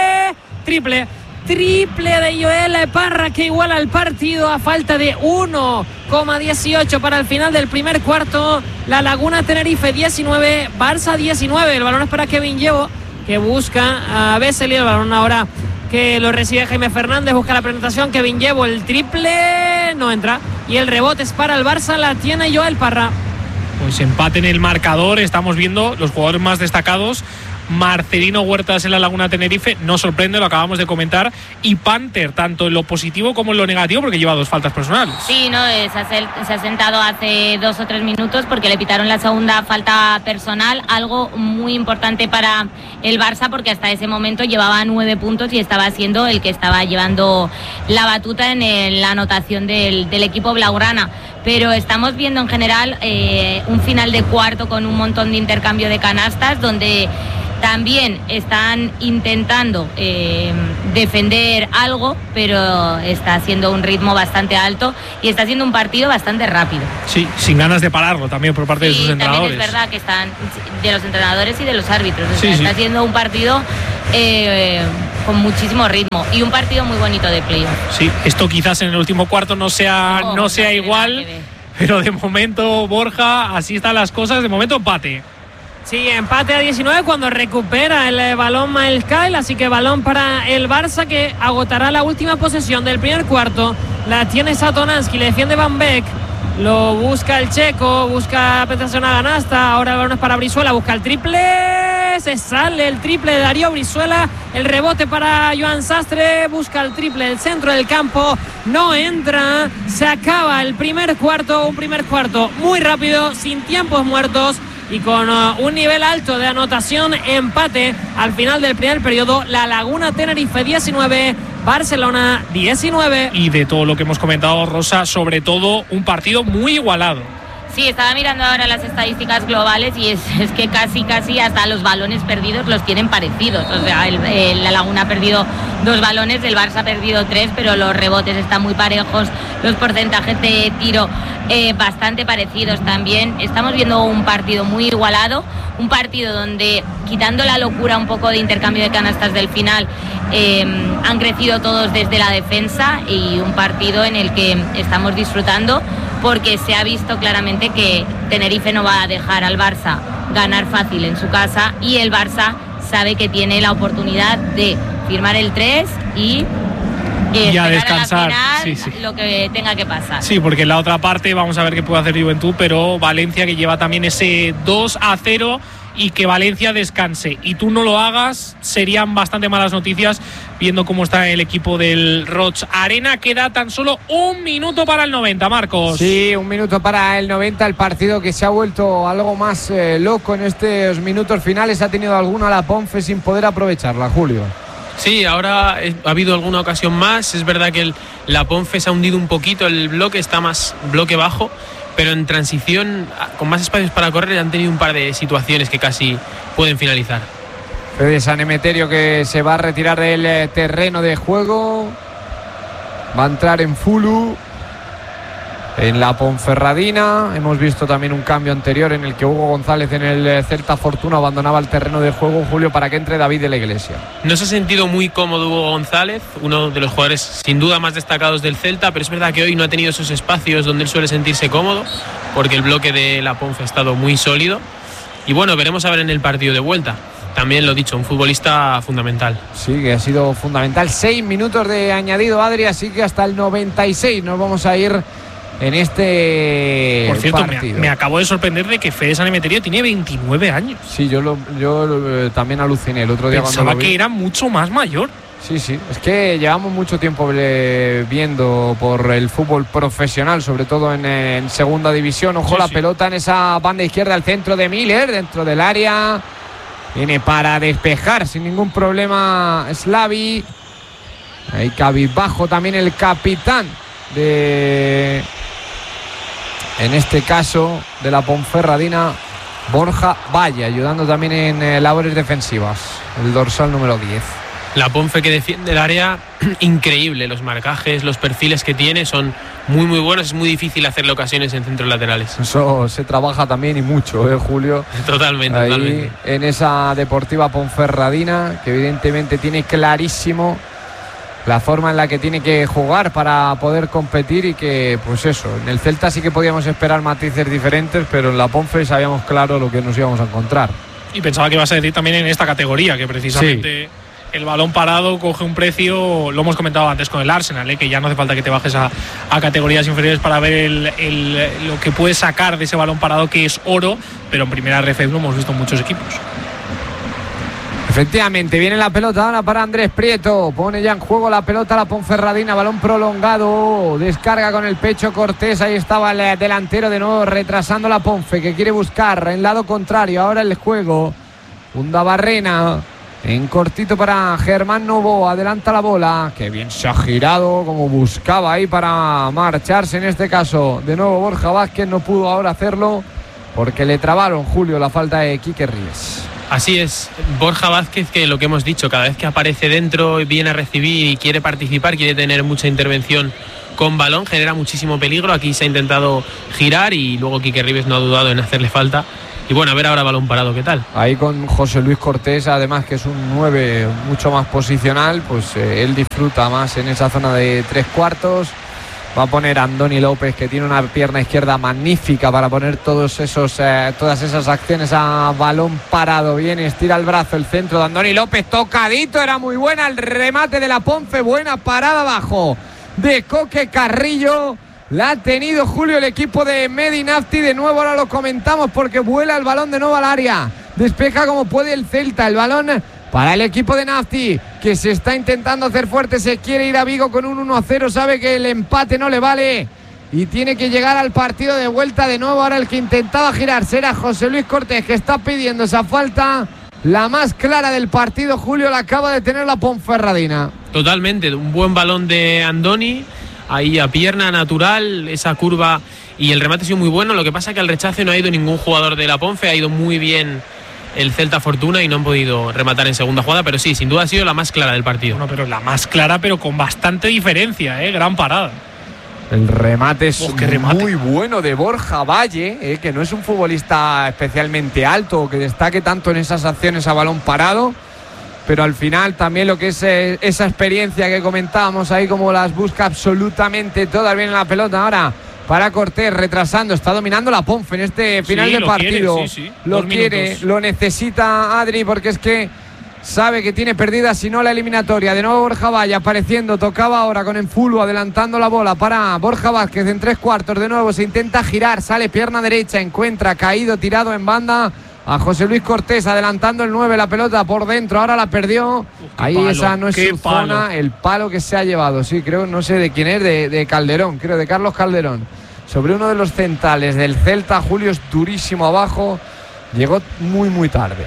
de Joel Parra, que iguala el partido a falta de 1,18 para el final del primer cuarto. La Laguna Tenerife 19, Barça 19, el balón es para Kevin Llevo, que busca a Vesely, el balón ahora que lo recibe Jaime Fernández, busca la penetración, Kevin Llevo, el triple, no entra, y el rebote es para el Barça, la tiene Joel Parra. Pues empate en el marcador, estamos viendo los jugadores más destacados. Marcelino Huertas en la Laguna Tenerife, no sorprende, lo acabamos de comentar, y Panther, tanto en lo positivo como en lo negativo, porque lleva 2 faltas personales. Sí, no, se ha sentado hace 2 o 3 minutos porque le pitaron la segunda falta personal, algo muy importante para el Barça, porque hasta ese momento llevaba 9 puntos y estaba siendo el que estaba llevando la batuta en la anotación del equipo blaugrana. Pero estamos viendo en general un final de cuarto con un montón de intercambio de canastas, donde también están intentando defender algo, pero está siendo un ritmo bastante alto y está siendo un partido bastante rápido. Sí, sin ganas de pararlo también por parte de sus entrenadores. También es verdad que están de los entrenadores y de los árbitros. O sea, Sí. está siendo un partido con muchísimo ritmo y un partido muy bonito de playoff. Sí, esto quizás en el último cuarto no sea igual, pero de momento, Borja, así están las cosas. De momento, empate. Sí, empate a 19 cuando recupera el balón Miles Kyle, así que balón para el Barça que agotará la última posesión del primer cuarto. La tiene Satoransky, le defiende Van Beek, lo busca el checo, busca penetración a canasta, ahora el balón es para Brizuela, busca el triple, se sale el triple de Darío Brizuela, el rebote para Joan Sastre, busca el triple del centro del campo, no entra, se acaba el primer cuarto, un primer cuarto muy rápido, sin tiempos muertos y con un nivel alto de anotación. Empate al final del primer periodo. La Laguna Tenerife 19, Barcelona 19. Y de todo lo que hemos comentado, Rosa, sobre todo un partido muy igualado. Sí, estaba mirando ahora las estadísticas globales y es que casi hasta los balones perdidos los tienen parecidos. O sea, la Laguna ha perdido 2 balones, el Barça ha perdido 3, pero los rebotes están muy parejos, los porcentajes de tiro bastante parecidos también. Estamos viendo un partido muy igualado, un partido donde, quitando la locura un poco de intercambio de canastas del final, han crecido todos desde la defensa, y un partido en el que estamos disfrutando porque se ha visto claramente que Tenerife no va a dejar al Barça ganar fácil en su casa, y el Barça sabe que tiene la oportunidad de firmar el 3 y a descansar. A la final, lo que tenga que pasar. Sí, porque en la otra parte vamos a ver qué puede hacer Juventud, pero Valencia, que lleva también ese 2-0, y que Valencia descanse y tú no lo hagas, serían bastante malas noticias viendo cómo está el equipo del Roig Arena. Queda tan solo 1 minuto para el 90, Marcos. Sí, 1 minuto para el 90, el partido que se ha vuelto algo más loco en estos minutos finales. Ha tenido alguna la Ponfe sin poder aprovecharla, Julio. Sí, ahora ha habido alguna ocasión más. Es verdad que la Ponfe se ha hundido un poquito, el bloque está más bloque bajo, pero en transición, con más espacios para correr, han tenido un par de situaciones que casi pueden finalizar. Fede San Emeterio, que se va a retirar del terreno de juego, va a entrar en Fulu, en la Ponferradina. Hemos visto también un cambio anterior en el que Hugo González en el Celta Fortuna abandonaba el terreno de juego, Julio, para que entre David de la Iglesia. No se ha sentido muy cómodo Hugo González, uno de los jugadores sin duda más destacados del Celta, pero es verdad que hoy no ha tenido esos espacios donde él suele sentirse cómodo, porque el bloque de la Ponfe ha estado muy sólido. Y bueno, veremos a ver en el partido de vuelta. También lo dicho, un futbolista fundamental. Sí, que ha sido fundamental. 6 minutos de añadido, Adri, así que hasta el 96 nos vamos a ir en este Por cierto, partido. me acabo de sorprender de que Fede San Emeterio tiene 29 años. Sí, yo también aluciné el otro día. Pensaba cuando lo vi. que era mucho más mayor. Sí, es que llevamos mucho tiempo viendo por el fútbol profesional, sobre todo en segunda división. Ojo, la pelota en esa banda izquierda al centro de Miller, dentro del área. Viene para despejar sin ningún problema Slavi. Ahí cabizbajo también el capitán en este caso de la Ponferradina, Borja Valle, ayudando también en labores defensivas, el dorsal número 10. La Ponfe, que defiende el área, increíble. Los marcajes, los perfiles que tiene son muy muy buenos. Es muy difícil hacerle ocasiones en centros laterales. Eso se trabaja también, y mucho, Julio. Totalmente, ahí, totalmente. En esa Deportiva Ponferradina, que evidentemente tiene clarísimo la forma en la que tiene que jugar para poder competir, y que, pues eso, en el Celta sí que podíamos esperar matices diferentes, pero en la Ponfe sabíamos claro lo que nos íbamos a encontrar. Y pensaba que ibas a decir también en esta categoría, que precisamente el balón parado coge un precio, lo hemos comentado antes con el Arsenal, que ya no hace falta que te bajes a categorías inferiores para ver lo que puedes sacar de ese balón parado, que es oro, pero en primera ref lo hemos visto en muchos equipos. Efectivamente, viene la pelota ahora para Andrés Prieto, pone ya en juego la pelota la Ponferradina, balón prolongado, descarga con el pecho Cortés, ahí estaba el delantero de nuevo retrasando la Ponfe, que quiere buscar en lado contrario, ahora el juego, Undabarrena, en cortito para Germán Novo, adelanta la bola, que bien se ha girado, como buscaba ahí para marcharse, en este caso de nuevo Borja Vázquez, no pudo ahora hacerlo porque le trabaron, Julio, la falta de Quique Ríos. Así es, Borja Vázquez, que lo que hemos dicho, cada vez que aparece dentro, viene a recibir y quiere participar, quiere tener mucha intervención con balón, genera muchísimo peligro. Aquí se ha intentado girar y luego Quique Ribes no ha dudado en hacerle falta. Y bueno, a ver ahora balón parado, ¿qué tal? Ahí con José Luis Cortés, además que es un 9 mucho más posicional, pues él disfruta más en esa zona de 3/4. Va a poner a Andoni López, que tiene una pierna izquierda magnífica para poner todas esas acciones a balón parado. Bien, estira el brazo, el centro de Andoni López, tocadito, era muy buena el remate de la Ponfe, buena parada abajo de Coque Carrillo. La ha tenido Julio el equipo de Medinafti. De nuevo ahora lo comentamos porque vuela el balón de nuevo al área. Despeja como puede el Celta. El balón para el equipo de Nafti, que se está intentando hacer fuerte. Se quiere ir a Vigo con un 1-0. Sabe que el empate no le vale y tiene que llegar al partido de vuelta. De nuevo ahora el que intentaba girar será José Luis Cortés, que está pidiendo esa falta. La más clara del partido, Julio, la acaba de tener la Ponferradina. Totalmente, un buen balón de Andoni. Ahí a pierna natural, esa curva, y el remate ha sido muy bueno. Lo que pasa es que al rechace no ha ido ningún jugador de la Ponfe, ha ido muy bien el Celta Fortuna y no han podido rematar en segunda jugada, pero sí, sin duda ha sido la más clara del partido. Bueno, pero la más clara, pero con bastante diferencia, gran parada. El remate es muy bueno de Borja Valle, que no es un futbolista especialmente alto o que destaque tanto en esas acciones a balón parado, pero al final también lo que es esa experiencia que comentábamos ahí, como las busca absolutamente todas. Bien en la pelota ahora para Cortés, retrasando, está dominando la Ponfe en este final de partido. Lo quiere, lo necesita Adri, porque es que sabe que tiene perdida si no la eliminatoria. De nuevo Borja Valle apareciendo, tocaba ahora con Enfulu, adelantando la bola para Borja Vázquez en 3/4. De nuevo se intenta girar, sale pierna derecha, encuentra caído, tirado en banda a José Luis Cortés, adelantando el 9, la pelota por dentro, ahora la perdió. Ahí palo, esa no es su zona, el palo que se ha llevado, sí, creo, no sé de quién es, de Calderón, creo, de Carlos Calderón, sobre uno de los centrales del Celta. Julio es durísimo abajo, llegó muy tarde.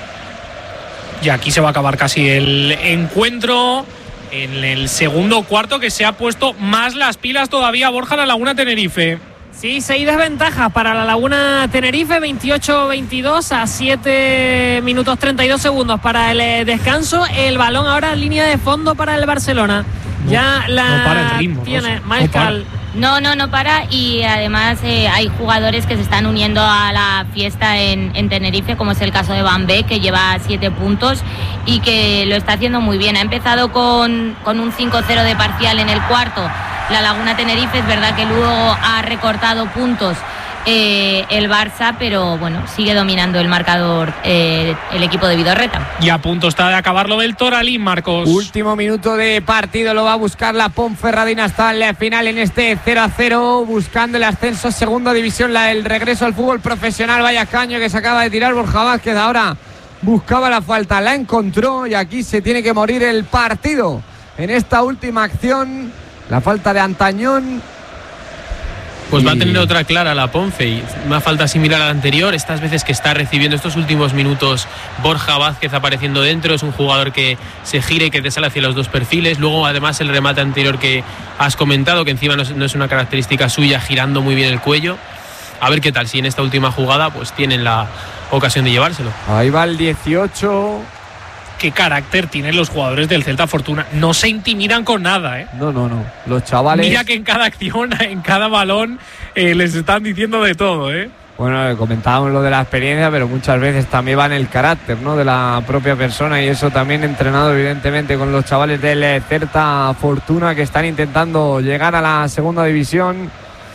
Y aquí se va a acabar casi el encuentro en el segundo cuarto, que se ha puesto más las pilas todavía Borja La Laguna Tenerife. Sí, 6 desventajas para la Laguna Tenerife, 28-22 a 7 minutos 32 segundos para el descanso. El balón ahora en línea de fondo para el Barcelona. Ya la no para el ritmo, tiene Maiscal. No para, y además hay jugadores que se están uniendo a la fiesta en Tenerife, como es el caso de Bambé, que lleva 7 puntos y que lo está haciendo muy bien. Ha empezado con un 5-0 de parcial en el cuarto. La Laguna Tenerife, es verdad que luego ha recortado puntos el Barça, pero bueno, sigue dominando el marcador el equipo de Vidorreta. Y a punto está de acabarlo del Toralín, Marcos. Último minuto de partido, lo va a buscar la Ponferradina hasta el final en este 0-0, buscando el ascenso a segunda división, el regreso al fútbol profesional. Vaya caño que se acaba de tirar Borja Vázquez, ahora buscaba la falta, la encontró y aquí se tiene que morir el partido en esta última acción. La falta de Antañón. Pues va a tener otra clara la Ponfe, y una falta similar a la anterior. Estas veces que está recibiendo estos últimos minutos Borja Vázquez apareciendo dentro, es un jugador que se gira y que te sale hacia los dos perfiles. Luego además el remate anterior que has comentado, que encima no es una característica suya, girando muy bien el cuello. A ver qué tal, si en esta última jugada pues tienen la ocasión de llevárselo. Ahí va el 18. Qué carácter tienen los jugadores del Celta Fortuna. No se intimidan con nada, No. Los chavales. Mira que en cada acción, en cada balón, les están diciendo de todo, Bueno, comentábamos lo de la experiencia, pero muchas veces también va en el carácter, de la propia persona, y eso también entrenado evidentemente con los chavales del Celta Fortuna, que están intentando llegar a la segunda división.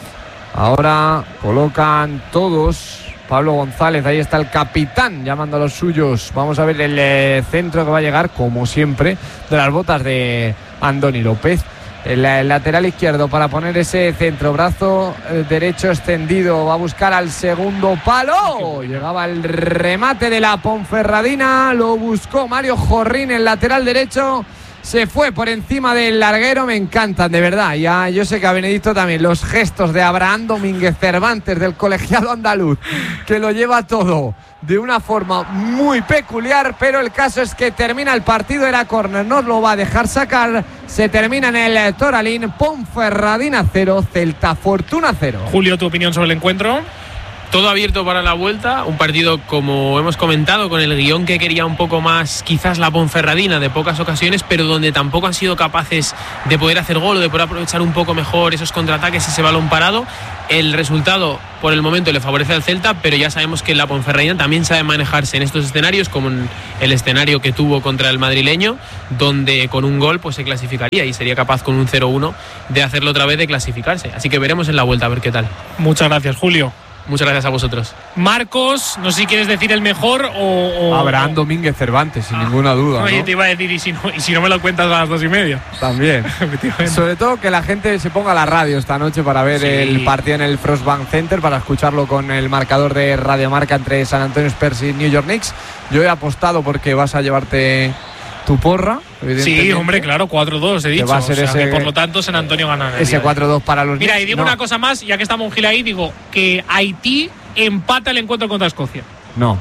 Ahora colocan todos. Pablo González, ahí está el capitán llamando a los suyos. Vamos a ver el centro que va a llegar, como siempre, de las botas de Andoni López. El lateral izquierdo para poner ese centro, brazo derecho extendido, va a buscar al segundo palo. Llegaba el remate de la Ponferradina, lo buscó Mario Jorrín, el lateral derecho. Se fue por encima del larguero, me encantan, de verdad. Ya yo sé que a Benedicto también los gestos de Abraham Domínguez Cervantes, del colegiado andaluz, que lo lleva todo de una forma muy peculiar, pero el caso es que termina el partido, era córner, no lo va a dejar sacar. Se termina en el Toralín, Ponferradina 0, Celta Fortuna 0. Julio, ¿tu opinión sobre el encuentro? todo abierto para la vuelta, un partido como hemos comentado con el guión que quería un poco más quizás la Ponferradina de pocas ocasiones, pero donde tampoco han sido capaces de poder hacer gol o de poder aprovechar un poco mejor esos contraataques, ese balón parado. El resultado por el momento le favorece al Celta, pero ya sabemos que la Ponferradina también sabe manejarse en estos escenarios, como en el escenario que tuvo contra el madrileño, donde con un gol pues se clasificaría y sería capaz con un 0-1 de hacerlo otra vez, de clasificarse. Así que veremos en la vuelta a ver qué tal. Muchas gracias, Julio. Muchas gracias a vosotros. Marcos, no sé si quieres decir el mejor o Abraham Domínguez Cervantes, sin ninguna duda. Oye, ¿no? te iba a decir, y si no me lo cuentas a las 2:30. También. Sobre todo que la gente se ponga a la radio esta noche para ver el partido en el Frostbank Center, para escucharlo con el marcador de Radio Marca entre San Antonio Spurs y New York Knicks. Yo he apostado porque vas a llevarte tu porra, evidentemente. Sí, hombre, claro, 4-2 he dicho. Va a ser que por lo tanto San Antonio gana. Ese 4-2 para los Mira, Knicks. y digo una cosa más, ya que estamos en Gil ahí, digo que Haití empata el encuentro contra Escocia. No.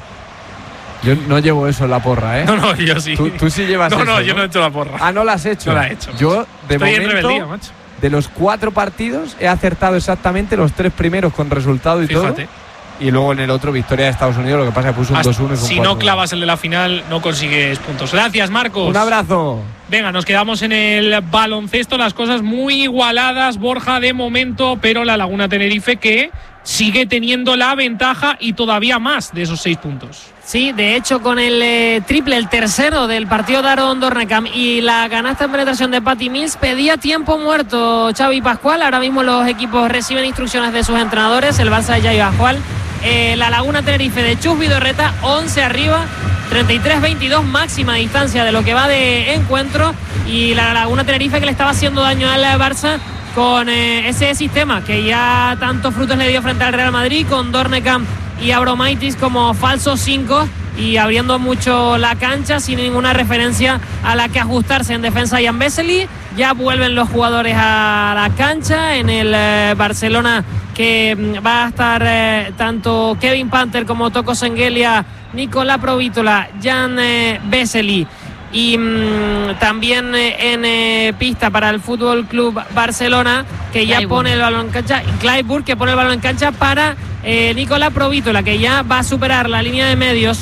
Yo no llevo eso en la porra, ¿eh? No, yo sí. Tú sí llevas eso. No, yo no he hecho la porra. Ah, ¿no la has hecho? No la he hecho. Yo, de Estoy momento, en rebeldía, macho. de los 4 partidos, he acertado exactamente los 3 primeros con resultado y Fíjate. todo. Y luego en el otro, victoria de Estados Unidos, lo que pasa es que puso un 2-1 y fue un Si 4-1. no clavas el de la final, no consigues puntos. Gracias, Marcos. Un abrazo. Venga, nos quedamos en el baloncesto, las cosas muy igualadas, Borja, de momento, pero la Laguna Tenerife que sigue teniendo la ventaja y todavía más de esos 6 puntos. Sí, de hecho, con el triple, el tercero del partido de Aaron Dornekam y la canasta en penetración de Patty Mills, pedía tiempo muerto Xavi Pascual. Ahora mismo los equipos reciben instrucciones de sus entrenadores, el Barça de Xavi Pascual. La Laguna Tenerife de Chus Vidorreta, 11 arriba, 33-22 máxima distancia de lo que va de encuentro, y la Laguna Tenerife que le estaba haciendo daño al Barça con ese sistema que ya tantos frutos le dio frente al Real Madrid, con Dornekam y Abromaitis como falsos 5 y abriendo mucho la cancha sin ninguna referencia a la que ajustarse en defensa. Jan Vesely, ya vuelven los jugadores a la cancha en el Barcelona, que va a estar tanto Kevin Panther como Toko Sengelia, Nicolás Provítola, Jan Vesely. Y también en pista para el Fútbol Club Barcelona, que ya pone el balón en cancha, Clyburn, que pone el balón en cancha para Nicolás Provítola, que ya va a superar la línea de medios.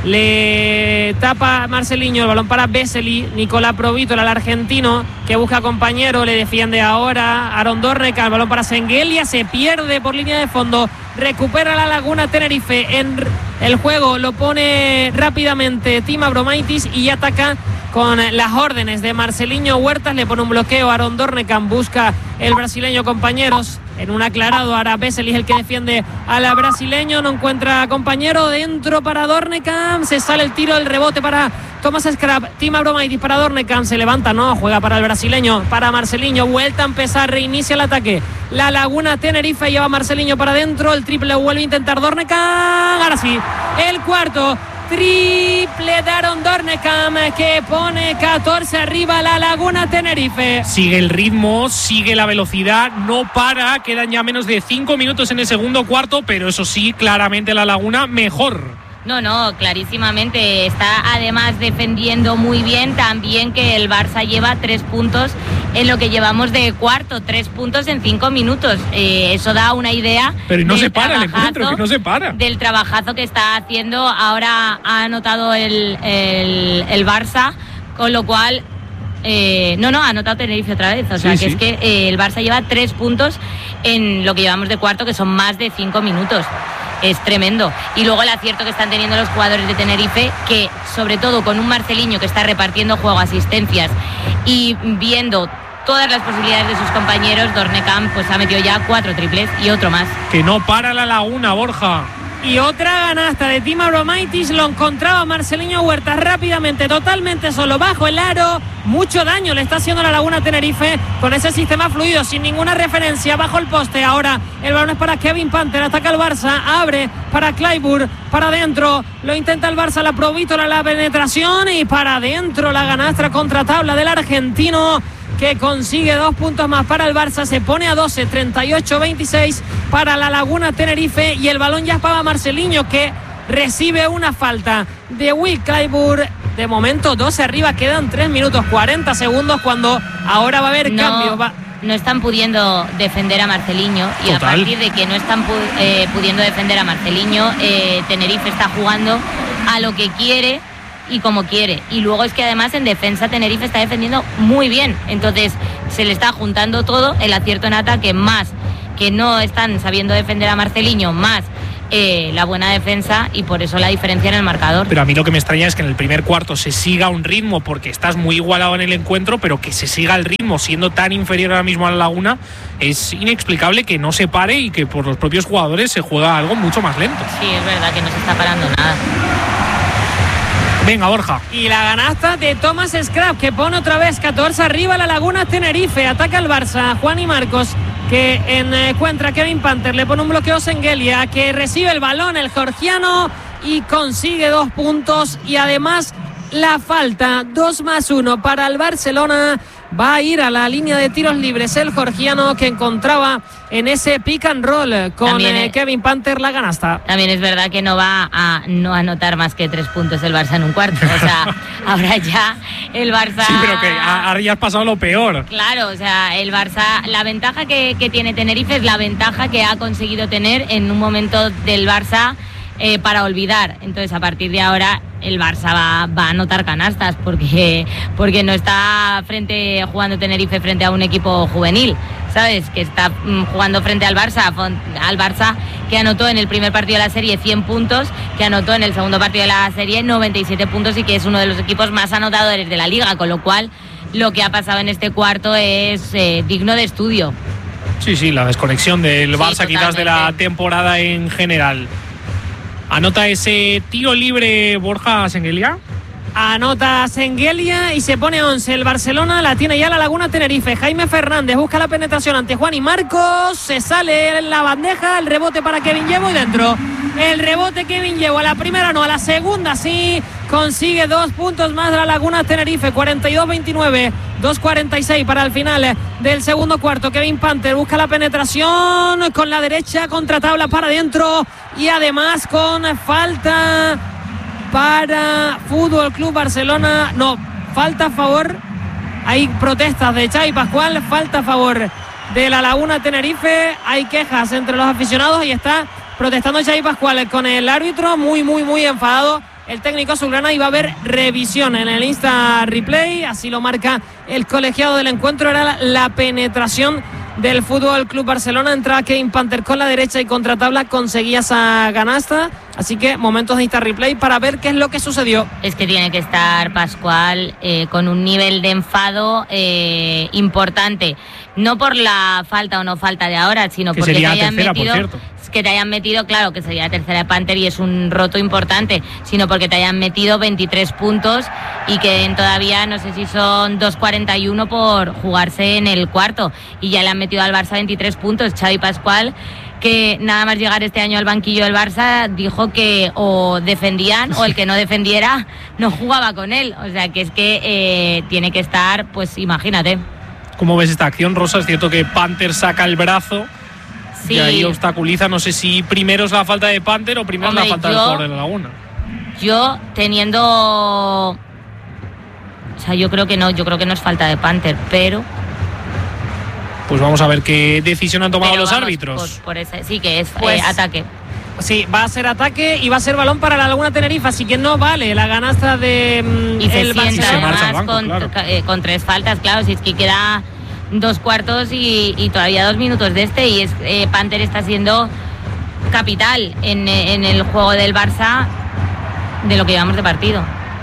Le tapa Marceliño el balón para Vesely. Nicolás Provítola, el argentino, que busca compañero, le defiende ahora Aaron Dornekam, el balón para Sengelia, se pierde por línea de fondo, recupera la Laguna Tenerife en el juego, lo pone rápidamente Tim Abromaitis y ataca con las órdenes de Marceliño Huertas, le pone un bloqueo a Aaron Dornekam, busca el brasileño compañeros en un aclarado. Ahora Vesely es el que defiende al brasileño, no encuentra compañero, dentro para Dornekam, se sale el tiro, el rebote para Thomas Scrap, Tim Abromaitis para Dornekam, se levanta, no, juega para el brasileño, para Marceliño, vuelta a empezar, reinicia el ataque la Laguna Tenerife, lleva a Marceliño para adentro, el triple vuelve a intentar Dornekam, ahora sí, el cuarto triple de Aaron Dornekam, que pone 14 arriba la Laguna Tenerife. Sigue el ritmo, sigue la velocidad, no para, quedan ya menos de 5 minutos en el segundo cuarto, pero eso sí, claramente la Laguna mejor. No, clarísimamente. Está además defendiendo muy bien, también que el Barça lleva 3 puntos en lo que llevamos de cuarto, 3 puntos en 5 minutos. Eso da una idea. Pero no se para el encuentro, que no se para. Del trabajazo que está haciendo. Ahora ha anotado el Barça, con lo cual... ha anotado Tenerife otra vez. O sea, sí. Es que el Barça lleva 3 puntos en lo que llevamos de cuarto, que son más de 5 minutos. Es tremendo. Y luego el acierto que están teniendo los jugadores de Tenerife, que sobre todo con un Marceliño que está repartiendo juego, asistencias y viendo todas las posibilidades de sus compañeros, Dornekam pues ha metido ya 4 triples y otro más. Que no para la Laguna, Borja. Y otra ganasta de Tim Abromaitis, lo encontraba Marceliño Huertas rápidamente, totalmente solo, bajo el aro. Mucho daño le está haciendo la Laguna Tenerife con ese sistema fluido, sin ninguna referencia, bajo el poste. Ahora el balón es para Kevin Panther, ataca el Barça, abre para Clyburn, para adentro, lo intenta el Barça, la Provítola, la penetración y para adentro la ganastra contra tabla del argentino, que consigue 2 puntos más para el Barça, se pone a 12, 38-26 para la Laguna Tenerife, y el balón ya es para Marceliño, que recibe una falta de Will Clyburn. De momento 12 arriba, quedan 3 minutos 40 segundos, cuando ahora va a haber cambio. no están pudiendo defender a Marceliño. Y a partir de que no están pudiendo defender a Marceliño, Tenerife está jugando a lo que quiere y como quiere. Y luego es que además en defensa Tenerife está defendiendo muy bien. Entonces se le está juntando todo, el acierto en ataque más que no están sabiendo defender a Marceliño, más la buena defensa, y por eso la diferencia en el marcador. Pero a mí lo que me extraña es que en el primer cuarto se siga un ritmo, porque estás muy igualado en el encuentro, pero que se siga el ritmo siendo tan inferior ahora mismo a la Laguna. Es inexplicable que no se pare y que por los propios jugadores se juega algo mucho más lento. Sí, es verdad que no se está parando nada. Venga, Borja. Y la canasta de Thomas Scrap, que pone otra vez 14 arriba la Laguna Tenerife. Ataca el Barça, Juan y Marcos, que encuentra a Kevin Panther, le pone un bloqueo Sengelia, que recibe el balón el georgiano y consigue 2 puntos. Y además la falta, 2+1 para el Barcelona. Va a ir a la línea de tiros libres el georgiano, que encontraba en ese pick and roll con Kevin Panther la canasta. También es verdad que no va a no anotar más que 3 puntos el Barça en un cuarto. O sea, ahora ya el Barça... Sí, pero que ahora ya has pasado lo peor. Claro, o sea, el Barça, la ventaja que tiene Tenerife es la ventaja que ha conseguido tener en un momento del Barça para olvidar. Entonces, a partir de ahora el Barça va a anotar canastas, porque no está jugando Tenerife frente a un equipo juvenil, ¿sabes? Que está jugando frente al Barça que anotó en el primer partido de la serie 100 puntos, que anotó en el segundo partido de la serie 97 puntos y que es uno de los equipos más anotadores de la liga, con lo cual lo que ha pasado en este cuarto es digno de estudio. Sí, la desconexión del Barça quizás de la temporada en general. Anota ese tiro libre Borja Sengelia. Anota Sengelia y se pone 11. El Barcelona la tiene ya la Laguna Tenerife. Jaime Fernández busca la penetración ante Juan y Marcos. Se sale en la bandeja. El rebote para Kevin Llevo y dentro. El rebote Kevin Llevo. A la primera no, a la segunda sí. Consigue 2 puntos más de la Laguna Tenerife. 42-29. 2:46 para el final del segundo cuarto. Kevin Panther busca la penetración con la derecha, contra tabla para adentro y además con falta para Fútbol Club Barcelona. No, falta a favor. Hay protestas de Xavi Pascual, falta a favor de la Laguna Tenerife. Hay quejas entre los aficionados y está protestando Xavi Pascual con el árbitro, muy enfadado el técnico azulgrana, y va a haber revisión en el Insta Replay, así lo marca el colegiado del encuentro. Era la penetración del Fútbol Club Barcelona, entraba Kevin Panther con la derecha y contra tabla conseguía esa canasta, así que momentos de Insta Replay para ver qué es lo que sucedió. Es que tiene que estar Pascual con un nivel de enfado importante, no por la falta o no falta de ahora, sino que porque te hayan metido, que te hayan metido, claro, que sería la tercera de Panther y es un roto importante, sino porque te hayan metido 23 puntos y que todavía no sé si son 2:41 por jugarse en el cuarto, y ya le han metido al Barça 23 puntos. Xavi Pascual, que nada más llegar este año al banquillo del Barça, dijo que o defendían o el que no defendiera no jugaba con él. O sea que es que tiene que estar, pues imagínate. ¿Cómo ves esta acción, Rosa? Es cierto que Panther saca el brazo. Sí. Y ahí obstaculiza, no sé si primero es la falta de Panther o primero es la falta del jugador de la Laguna. Yo teniendo... O sea, yo creo que no es falta de Panther, pero... Pues vamos a ver qué decisión han tomado los árbitros. Por ese, sí, que es ataque. Sí, va a ser ataque y va a ser balón para la Laguna Tenerife, así que no vale la canasta de y se el sienta Barça con 3 faltas, claro, si es que queda 2 cuartos y todavía 2 minutos de este, y Panther está siendo capital en el juego del Barça de lo que llevamos de partido.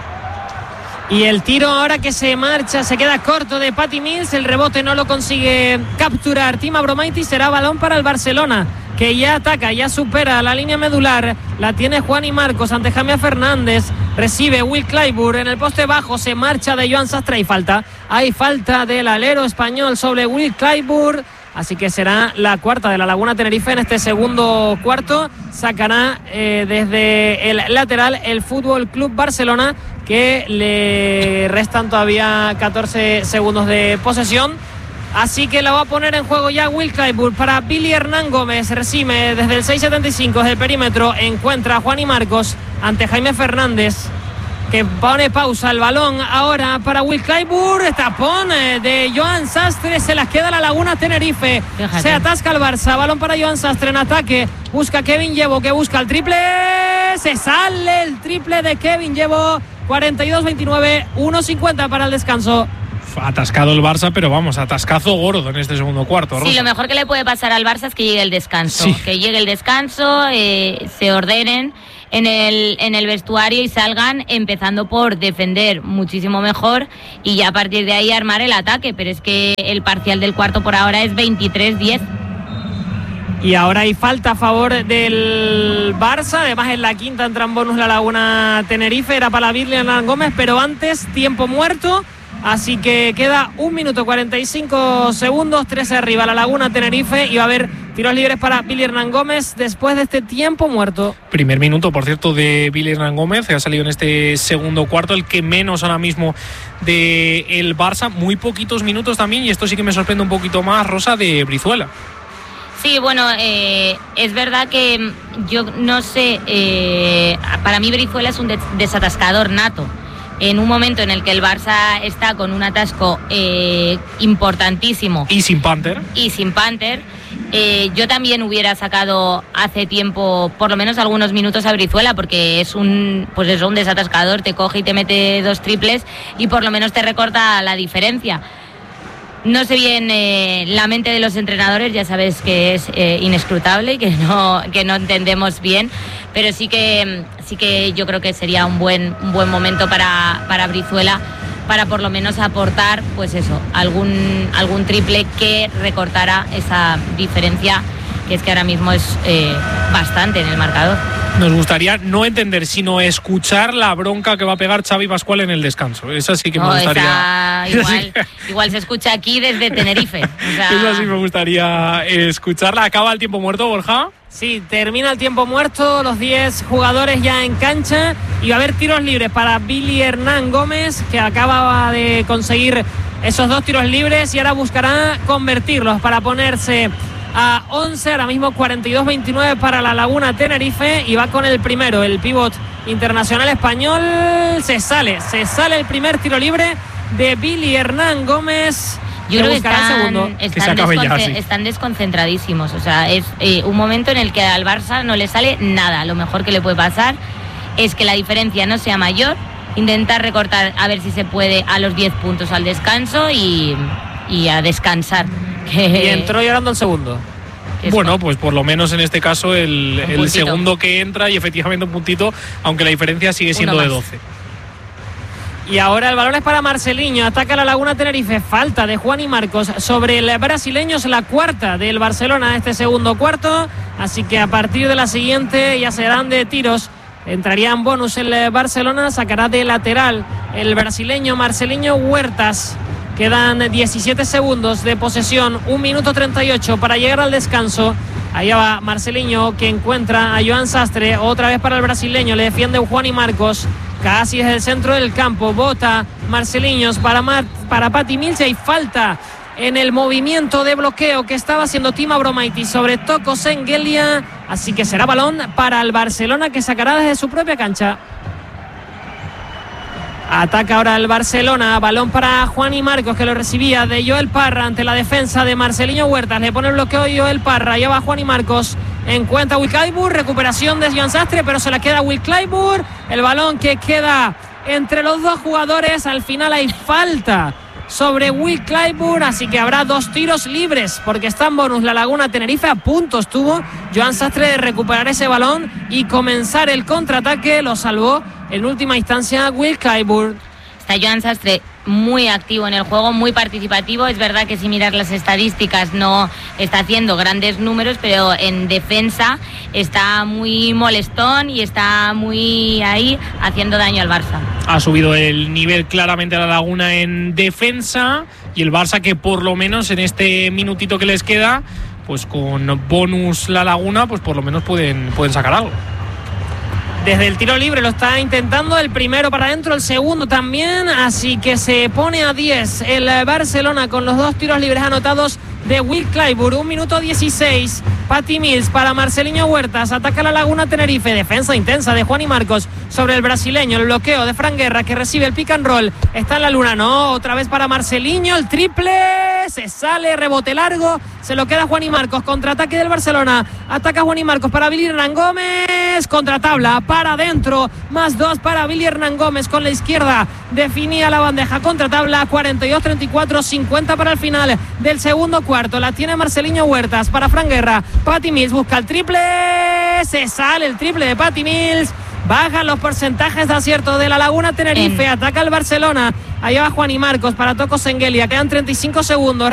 Y el tiro ahora que se marcha, se queda corto de Patty Mills, el rebote no lo consigue capturar Tim Abromaitis, será balón para el Barcelona, que ya ataca, ya supera la línea medular, la tiene Juan y Marcos ante Jaime Fernández, recibe Will Clyburn en el poste bajo, se marcha de Joan Sastre y hay falta del alero español sobre Will Clyburn, así que será la cuarta de la Laguna Tenerife en este segundo cuarto. Sacará desde el lateral el Fútbol Club Barcelona, que le restan todavía 14 segundos de posesión. Así que la va a poner en juego ya Will Clyburn para Billy Hernán Gómez. Recibe desde el 6.75 desde el perímetro. Encuentra a Juan y Marcos ante Jaime Fernández, que pone pausa el balón ahora para Will Clyburn. Tapón de Joan Sastre, se las queda la Laguna Tenerife. Fíjate. Se atasca el Barça, balón para Joan Sastre en ataque, busca Kevin Llevo, que busca el triple, se sale el triple de Kevin Llevo. 42-29, 1:50 para el descanso. Atascado el Barça, pero vamos, atascazo gordo en este segundo cuarto, Rosa. Sí, lo mejor que le puede pasar al Barça es que llegue el descanso. Sí. Que llegue el descanso, se ordenen en el vestuario y salgan empezando por defender muchísimo mejor y ya a partir de ahí armar el ataque. Pero es que el parcial del cuarto por ahora es 23-10. Y ahora hay falta a favor del Barça. Además, en la quinta entra en bonus la Laguna Tenerife. Era para Billy Hernán Gómez, pero antes tiempo muerto. Así que queda 1 minuto 45 segundos, 13 arriba la Laguna Tenerife, y va a haber tiros libres para Billy Hernán Gómez después de este tiempo muerto. Primer minuto, por cierto, de Billy Hernán Gómez, que ha salido en este segundo cuarto, el que menos ahora mismo del Barça. Muy poquitos minutos también, y esto sí que me sorprende un poquito más, Rosa, de Brizuela. Sí, bueno, es verdad que yo no sé, para mí Brizuela es un desatascador nato. En un momento en el que el Barça está con un atasco importantísimo. Y sin Panther. Yo también hubiera sacado hace tiempo por lo menos algunos minutos a Brizuela, porque es un desatascador, te coge y te mete 2 triples y por lo menos te recorta la diferencia. No sé bien la mente de los entrenadores, ya sabes que es inescrutable y que no entendemos bien, pero sí que yo creo que sería un buen momento para Brizuela, para por lo menos aportar, pues eso, algún triple que recortara esa diferencia, que es que ahora mismo es bastante en el marcador. Nos gustaría no entender, sino escuchar la bronca que va a pegar Xavi Pascual en el descanso. Esa sí que me gustaría. Igual se escucha aquí desde Tenerife. O sea... Esa sí me gustaría escucharla. ¿Acaba el tiempo muerto, Borja? Sí, termina el tiempo muerto, los 10 jugadores ya en cancha, y va a haber tiros libres para Billy Hernán Gómez, que acaba de conseguir esos 2 tiros libres y ahora buscará convertirlos para ponerse a 11, ahora mismo 42-29 para la Laguna Tenerife, y va con el primero, el pívot internacional español. Se sale el primer tiro libre de Billy Hernán Gómez. Yo creo que están desconcentradísimos. O sea, es un momento en el que al Barça no le sale nada. Lo mejor que le puede pasar es que la diferencia no sea mayor, intentar recortar a ver si se puede a los 10 puntos al descanso y a descansar. Y entró llorando el segundo. Bueno, pues por lo menos en este caso el segundo que entra, y efectivamente un puntito, aunque la diferencia sigue siendo de 12. Y ahora el balón es para Marceliño, ataca la Laguna Tenerife, falta de Juan y Marcos sobre el brasileño, es la cuarta del Barcelona este segundo cuarto, así que a partir de la siguiente ya serán de tiros. Entraría en bonus el Barcelona, sacará de lateral el brasileño Marceliño Huertas. Quedan 17 segundos de posesión, 1 minuto 38 para llegar al descanso. Allá va Marceliño, que encuentra a Joan Sastre, otra vez para el brasileño, le defiende Juan y Marcos, casi desde el centro del campo, bota Marceliños para Patty Mills, y falta en el movimiento de bloqueo que estaba haciendo Tima Bromaitis sobre Toko Sengelia, así que será balón para el Barcelona, que sacará desde su propia cancha. Ataca ahora el Barcelona, balón para Juan y Marcos, que lo recibía de Joel Parra ante la defensa de Marceliño Huertas, le pone el bloqueo Joel Parra, lleva a Juan y Marcos, encuentra Will Clyburn, recuperación de Joan Sastre, pero se la queda Will Clyburn, el balón que queda entre los 2 jugadores, al final hay falta sobre Will Clyburn, así que habrá 2 tiros libres, porque está en bonus la Laguna Tenerife. A punto estuvo Joan Sastre de recuperar ese balón y comenzar el contraataque, lo salvó en última instancia Will Clyburn. Está Joan Sastre muy activo en el juego, muy participativo. Es verdad que si miras las estadísticas no está haciendo grandes números, pero en defensa está muy molestón y está muy ahí haciendo daño al Barça. Ha subido el nivel claramente a la Laguna en defensa, y el Barça, que por lo menos en este minutito que les queda, pues con bonus la Laguna, pues por lo menos pueden sacar algo. Desde el tiro libre lo está intentando, el primero para adentro, el segundo también, así que se pone a 10 el Barcelona con los 2 tiros libres anotados de Will Clyburn. 1 minuto 16. Patty Mills para Marceliño Huertas. Ataca la Laguna Tenerife. Defensa intensa de Juani Marcos sobre el brasileño. El bloqueo de Fran Guerra que recibe el pick and roll. Está en la luna, no. Otra vez para Marceliño. El triple. Se sale. Rebote largo. Se lo queda Juani Marcos. Contraataque del Barcelona. Ataca Juani Marcos para Billy Hernán Gómez. Contratabla para adentro. Más 2 para Billy Hernán Gómez con la izquierda. Definía la bandeja. Contratabla. 42-34. 50 para el final del segundo cuarto. La tiene Marceliño Huertas para Fran Guerra. Patty Mills busca el triple. Se sale el triple de Patty Mills. Bajan los porcentajes de acierto de la Laguna Tenerife. Ataca el Barcelona. Allá va Juani Marcos para Toko Sengelia. Quedan 35 segundos.